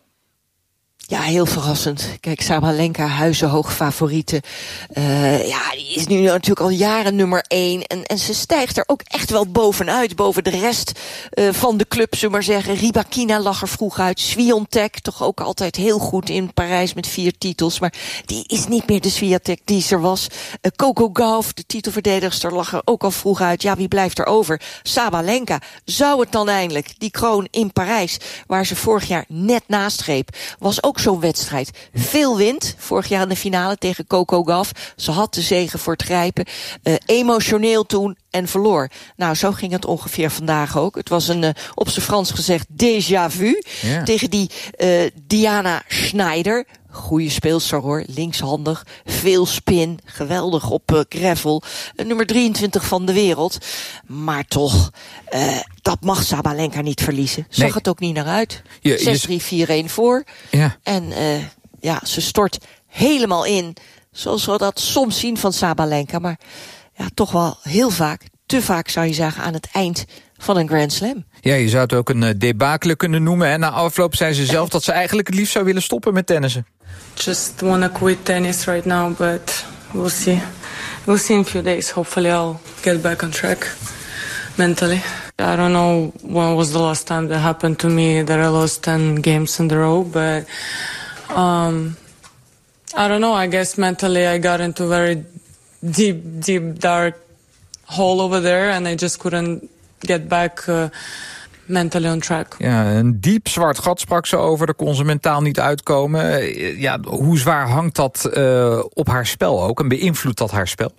Ja, heel verrassend. Kijk, Sabalenka, huizenhoog favoriete. Uh, ja, die is nu natuurlijk al jaren nummer één. En, en ze stijgt er ook echt wel bovenuit. Boven de rest uh, van de club, zullen we maar zeggen. Rybakina lag er vroeg uit. Swiatek, toch ook altijd heel goed in Parijs met vier titels. Maar die is niet meer de Swiatek die er was. Uh, Coco Gauff, de titelverdedigster, lag er ook al vroeg uit. Ja, wie blijft er over? Sabalenka. Zou het dan eindelijk, die kroon in Parijs, waar ze vorig jaar net naast greep, was ook zo'n wedstrijd. Veel wind. Vorig jaar in de finale tegen Coco Gauff. Ze had de zege voor het grijpen. Uh, emotioneel toen en verloor. Nou, zo ging het ongeveer vandaag ook. Het was een, uh, op zijn Frans gezegd, déjà vu. Ja. Tegen die uh, Diana Schneider. Goeie speelster hoor, linkshandig, veel spin, geweldig op uh, gravel. Uh, nummer drieëntwintig van de wereld. Maar toch, uh, dat mag Sabalenka niet verliezen. Zag nee. het ook niet naar uit. zes drie vier een voor. Ja. En uh, ja, ze stort helemaal in. Zoals we dat soms zien van Sabalenka. Maar ja, toch wel heel vaak, te vaak zou je zeggen, aan het eind van een Grand Slam. Ja, je zou het ook een uh, debacle kunnen noemen. En na afloop zei ze zelf dat ze eigenlijk het liefst zou willen stoppen met tennissen. Just wanna quit tennis right now, but we'll see. We'll see in a few days. Hopefully I'll get back on track mentally. I don't know when was the last time that happened to me that I lost ten games in a row, but um, I don't know. I guess mentally I got into a very deep, deep, dark hole over there and I just couldn't get back uh, mentally on track. Ja, een diep zwart gat sprak ze over. Daar kon ze mentaal niet uitkomen. Ja, hoe zwaar hangt dat uh, op haar spel ook? En beïnvloedt dat haar spel?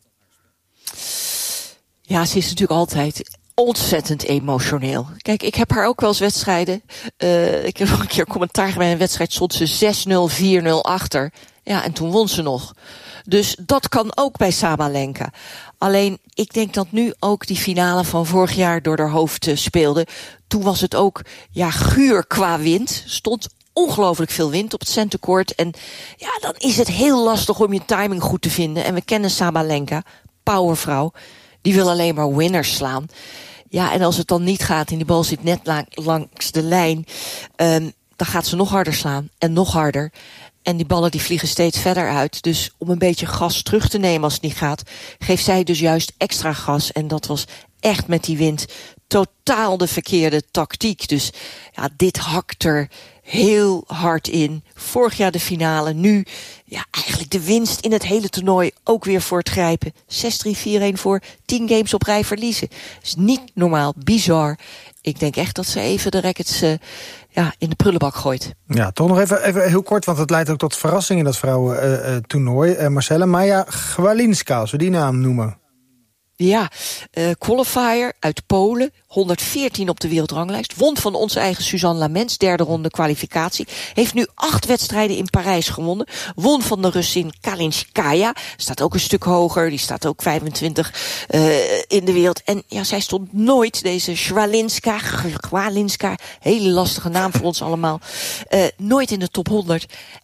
Ja, ze is natuurlijk altijd ontzettend emotioneel. Kijk, ik heb haar ook wel eens wedstrijden. Uh, ik heb nog een keer commentaar bij een wedstrijd. Stond ze zes nul, vier nul achter. Ja, en toen won ze nog. Dus dat kan ook bij Sabalenka. Alleen, ik denk dat nu ook die finale van vorig jaar door haar hoofd uh, speelde. Toen was het ook, ja, guur qua wind. Stond ongelooflijk veel wind op het centercourt. En ja, dan is het heel lastig om je timing goed te vinden. En we kennen Sabalenka, powervrouw. Die wil alleen maar winners slaan. Ja, en als het dan niet gaat en die bal zit net la- langs de lijn, um, dan gaat ze nog harder slaan en nog harder. En die ballen die vliegen steeds verder uit. Dus om een beetje gas terug te nemen als het niet gaat, geeft zij dus juist extra gas. En dat was echt met die wind totaal de verkeerde tactiek. Dus ja, dit hakt er heel hard in. Vorig jaar de finale, nu ja, eigenlijk de winst in het hele toernooi ook weer voor het grijpen. zes drie vier een voor, tien games op rij verliezen. Is niet normaal, bizar. Ik denk echt dat ze even de rackets uh, ja, in de prullenbak gooit. Ja, toch nog even, even heel kort, want het leidt ook tot verrassing in dat vrouwentoernooi. Uh, uh, Marcella, Maja Gwalinska, als we die naam noemen. Ja, uh, qualifier uit Polen, honderdveertien op de wereldranglijst. Won van onze eigen Suzanne Lamens, derde ronde kwalificatie. Heeft nu acht wedstrijden in Parijs gewonnen. Won van de Russin Kalinskaya. Staat ook een stuk hoger, die staat ook vijfentwintig uh, in de wereld. En ja, zij stond nooit, deze Schwalinska, Schwalinska, hele lastige naam voor ons allemaal, uh, nooit in de top honderd.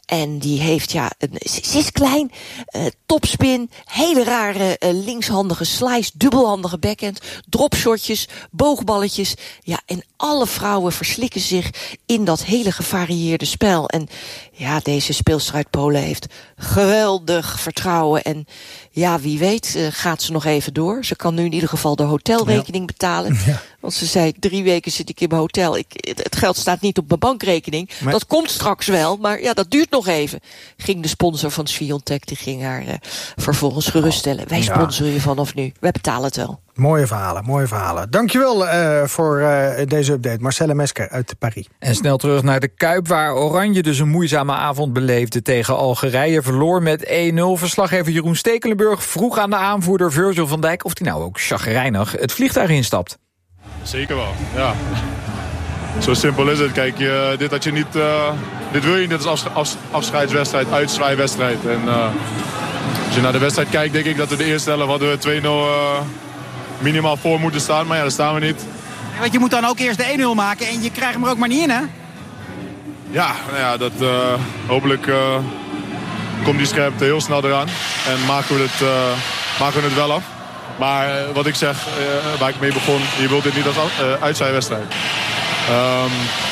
En die heeft, ja, een, ze is klein, uh, topspin, hele rare uh, linkshandige slice, dubbelhandige backhand, dropshotjes, boogballetjes. Ja, en alle vrouwen verslikken zich in dat hele gevarieerde spel. En ja, deze speelster uit Polen heeft geweldig vertrouwen. En ja, wie weet uh, gaat ze nog even door. Ze kan nu in ieder geval de hotelrekening ja. betalen. Ja. Want ze zei, drie weken zit ik in mijn hotel. Ik, het geld staat niet op mijn bankrekening. Maar dat komt straks wel, maar ja, dat duurt nog even. Ging de sponsor van Sviontek, die ging haar uh, vervolgens geruststellen. Wij sponsoren je vanaf nu. Wij betalen het wel. Mooie verhalen, mooie verhalen. Dankjewel uh, voor uh, deze update. Marcelle Mesker uit Paris. En snel terug naar de Kuip, waar Oranje dus een moeizame avond beleefde tegen Algerije. Verloor met één nul. Verslaggever Jeroen Stekelenburg vroeg aan de aanvoerder Virgil van Dijk of hij nou ook chagrijnig het vliegtuig instapt. Zeker wel, ja. Zo simpel is het. Kijk, je, dit, had je niet, uh, dit wil je niet als afs- afs- afscheidswedstrijd, uitzwaaiwedstrijd. En uh, als je naar de wedstrijd kijkt, denk ik dat we de eerste helft hadden we twee nul uh, minimaal voor moeten staan. Maar ja, daar staan we niet. Ja, want je moet dan ook eerst de één nul maken en je krijgt hem er ook maar niet in, hè? Ja, nou ja, dat, uh, hopelijk uh, komt die scherpte heel snel eraan. En maken we het, uh, maken we het wel af. Maar uh, wat ik zeg, uh, waar ik mee begon, je wilt dit niet als uh, uitzwaaiwedstrijd. Um,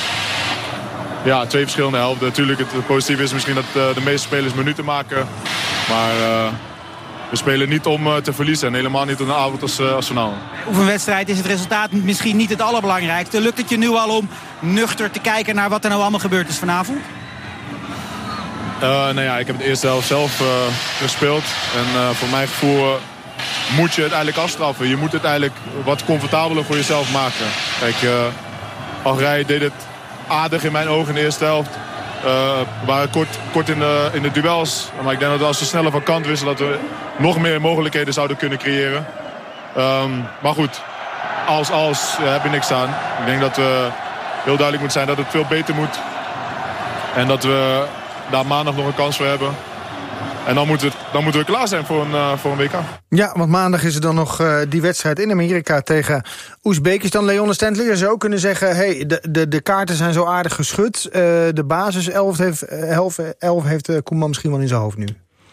ja, twee verschillende helften. Natuurlijk, het positieve is misschien dat uh, de meeste spelers minuten maken. Maar uh, we spelen niet om uh, te verliezen. En helemaal niet op een avond als, uh, als vanavond. Oefenwedstrijd is het resultaat misschien niet het allerbelangrijkste. Lukt het je nu al om nuchter te kijken naar wat er nou allemaal gebeurd is vanavond? Uh, nou ja, ik heb de eerste helft zelf uh, gespeeld. En uh, voor mijn gevoel uh, moet je het eigenlijk afstraffen. Je moet het eigenlijk wat comfortabeler voor jezelf maken. Kijk, uh, Algerije deed het aardig in mijn ogen in de eerste helft. Uh, we waren kort, kort in, de, in de duels. Maar ik denk dat als we sneller van kant wisselen, dat we nog meer mogelijkheden zouden kunnen creëren. Um, maar goed, als, als uh, heb je niks aan. Ik denk dat we heel duidelijk moet zijn dat het veel beter moet. En dat we daar maandag nog een kans voor hebben. En dan moeten we, dan moeten we klaar zijn voor een, uh, voor een W K. Ja, want maandag is er dan nog uh, die wedstrijd in Amerika tegen Oezbekistan. Leon Stentler, je zou kunnen zeggen, hey, de, de, de kaarten zijn zo aardig geschud. Uh, de basis elf heeft, elf, elf heeft uh, Koeman misschien wel in zijn hoofd nu.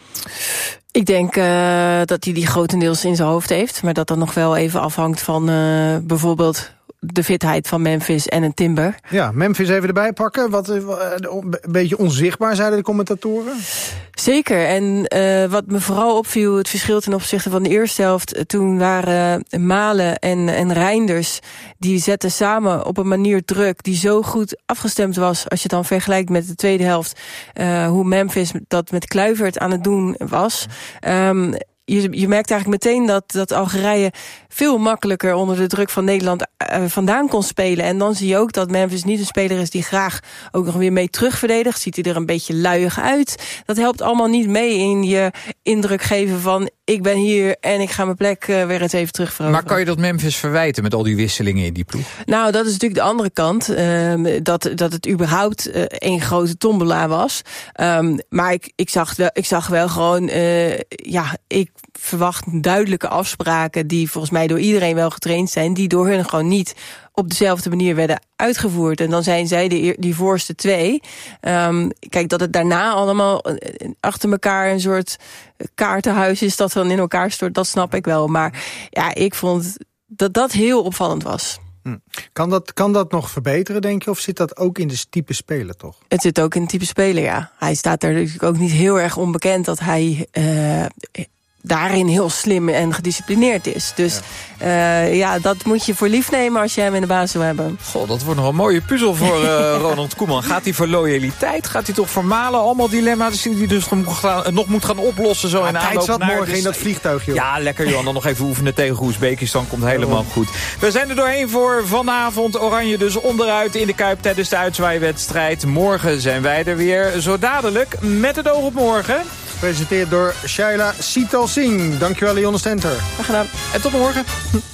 Ik denk uh, dat hij die grotendeels in zijn hoofd heeft. Maar dat dat nog wel even afhangt van uh, bijvoorbeeld de fitheid van Memphis en een Timber. Ja, Memphis even erbij pakken. Wat, uh, een beetje onzichtbaar, zeiden de commentatoren. Zeker. En uh, wat me vooral opviel, het verschil ten opzichte van de eerste helft. Toen waren uh, Malen en, en Reinders, die zetten samen op een manier druk die zo goed afgestemd was, als je het dan vergelijkt met de tweede helft, uh, hoe Memphis dat met Kluivert aan het doen was. Um, Je, je merkt eigenlijk meteen dat, dat Algerije veel makkelijker onder de druk van Nederland uh, vandaan kon spelen. En dan zie je ook dat Memphis niet een speler is die graag ook nog weer mee terugverdedigt. Ziet hij er een beetje luiig uit. Dat helpt allemaal niet mee in je indruk geven van ik ben hier en ik ga mijn plek uh, weer eens even terugveroveren. Maar kan je dat Memphis verwijten met al die wisselingen in die ploeg? Nou, dat is natuurlijk de andere kant. Uh, dat, dat het überhaupt uh, één grote tombola was. Um, maar ik, ik, zag wel, ik zag wel gewoon, uh, ja, ik verwacht duidelijke afspraken die volgens mij door iedereen wel getraind zijn, die door hun gewoon niet op dezelfde manier werden uitgevoerd. En dan zijn zij de, die voorste twee. Um, kijk, dat het daarna allemaal achter elkaar een soort kaartenhuis is dat dan in elkaar stort, dat snap ik wel. Maar ja, ik vond dat dat heel opvallend was. Hm. Kan dat, kan dat nog verbeteren, denk je? Of zit dat ook in de type speler, toch? Het zit ook in het type speler, ja. Hij staat er natuurlijk ook niet heel erg onbekend dat hij Uh, daarin heel slim en gedisciplineerd is. Dus ja. Uh, ja, dat moet je voor lief nemen als je hem in de baas wil hebben. Goh, dat wordt nog een mooie puzzel voor uh, Ronald Koeman. Gaat hij voor loyaliteit? Gaat hij toch voor Malen? Allemaal dilemma's die hij dus nog, gaan, nog moet gaan oplossen. Zo ja, in tijd zat morgen dus in dat vliegtuig, joh. Ja, lekker, Johan. Dan nog even oefenen tegen Oezbekistan. Komt helemaal oh. goed. We zijn er doorheen voor vanavond. Oranje dus onderuit in de Kuip tijdens de uitzwaaiwedstrijd. Morgen zijn wij er weer. Zo dadelijk met het oog op morgen. Gepresenteerd door Shaila Sital Singh. Dankjewel, Leon Stenter. Graag gedaan. En tot morgen.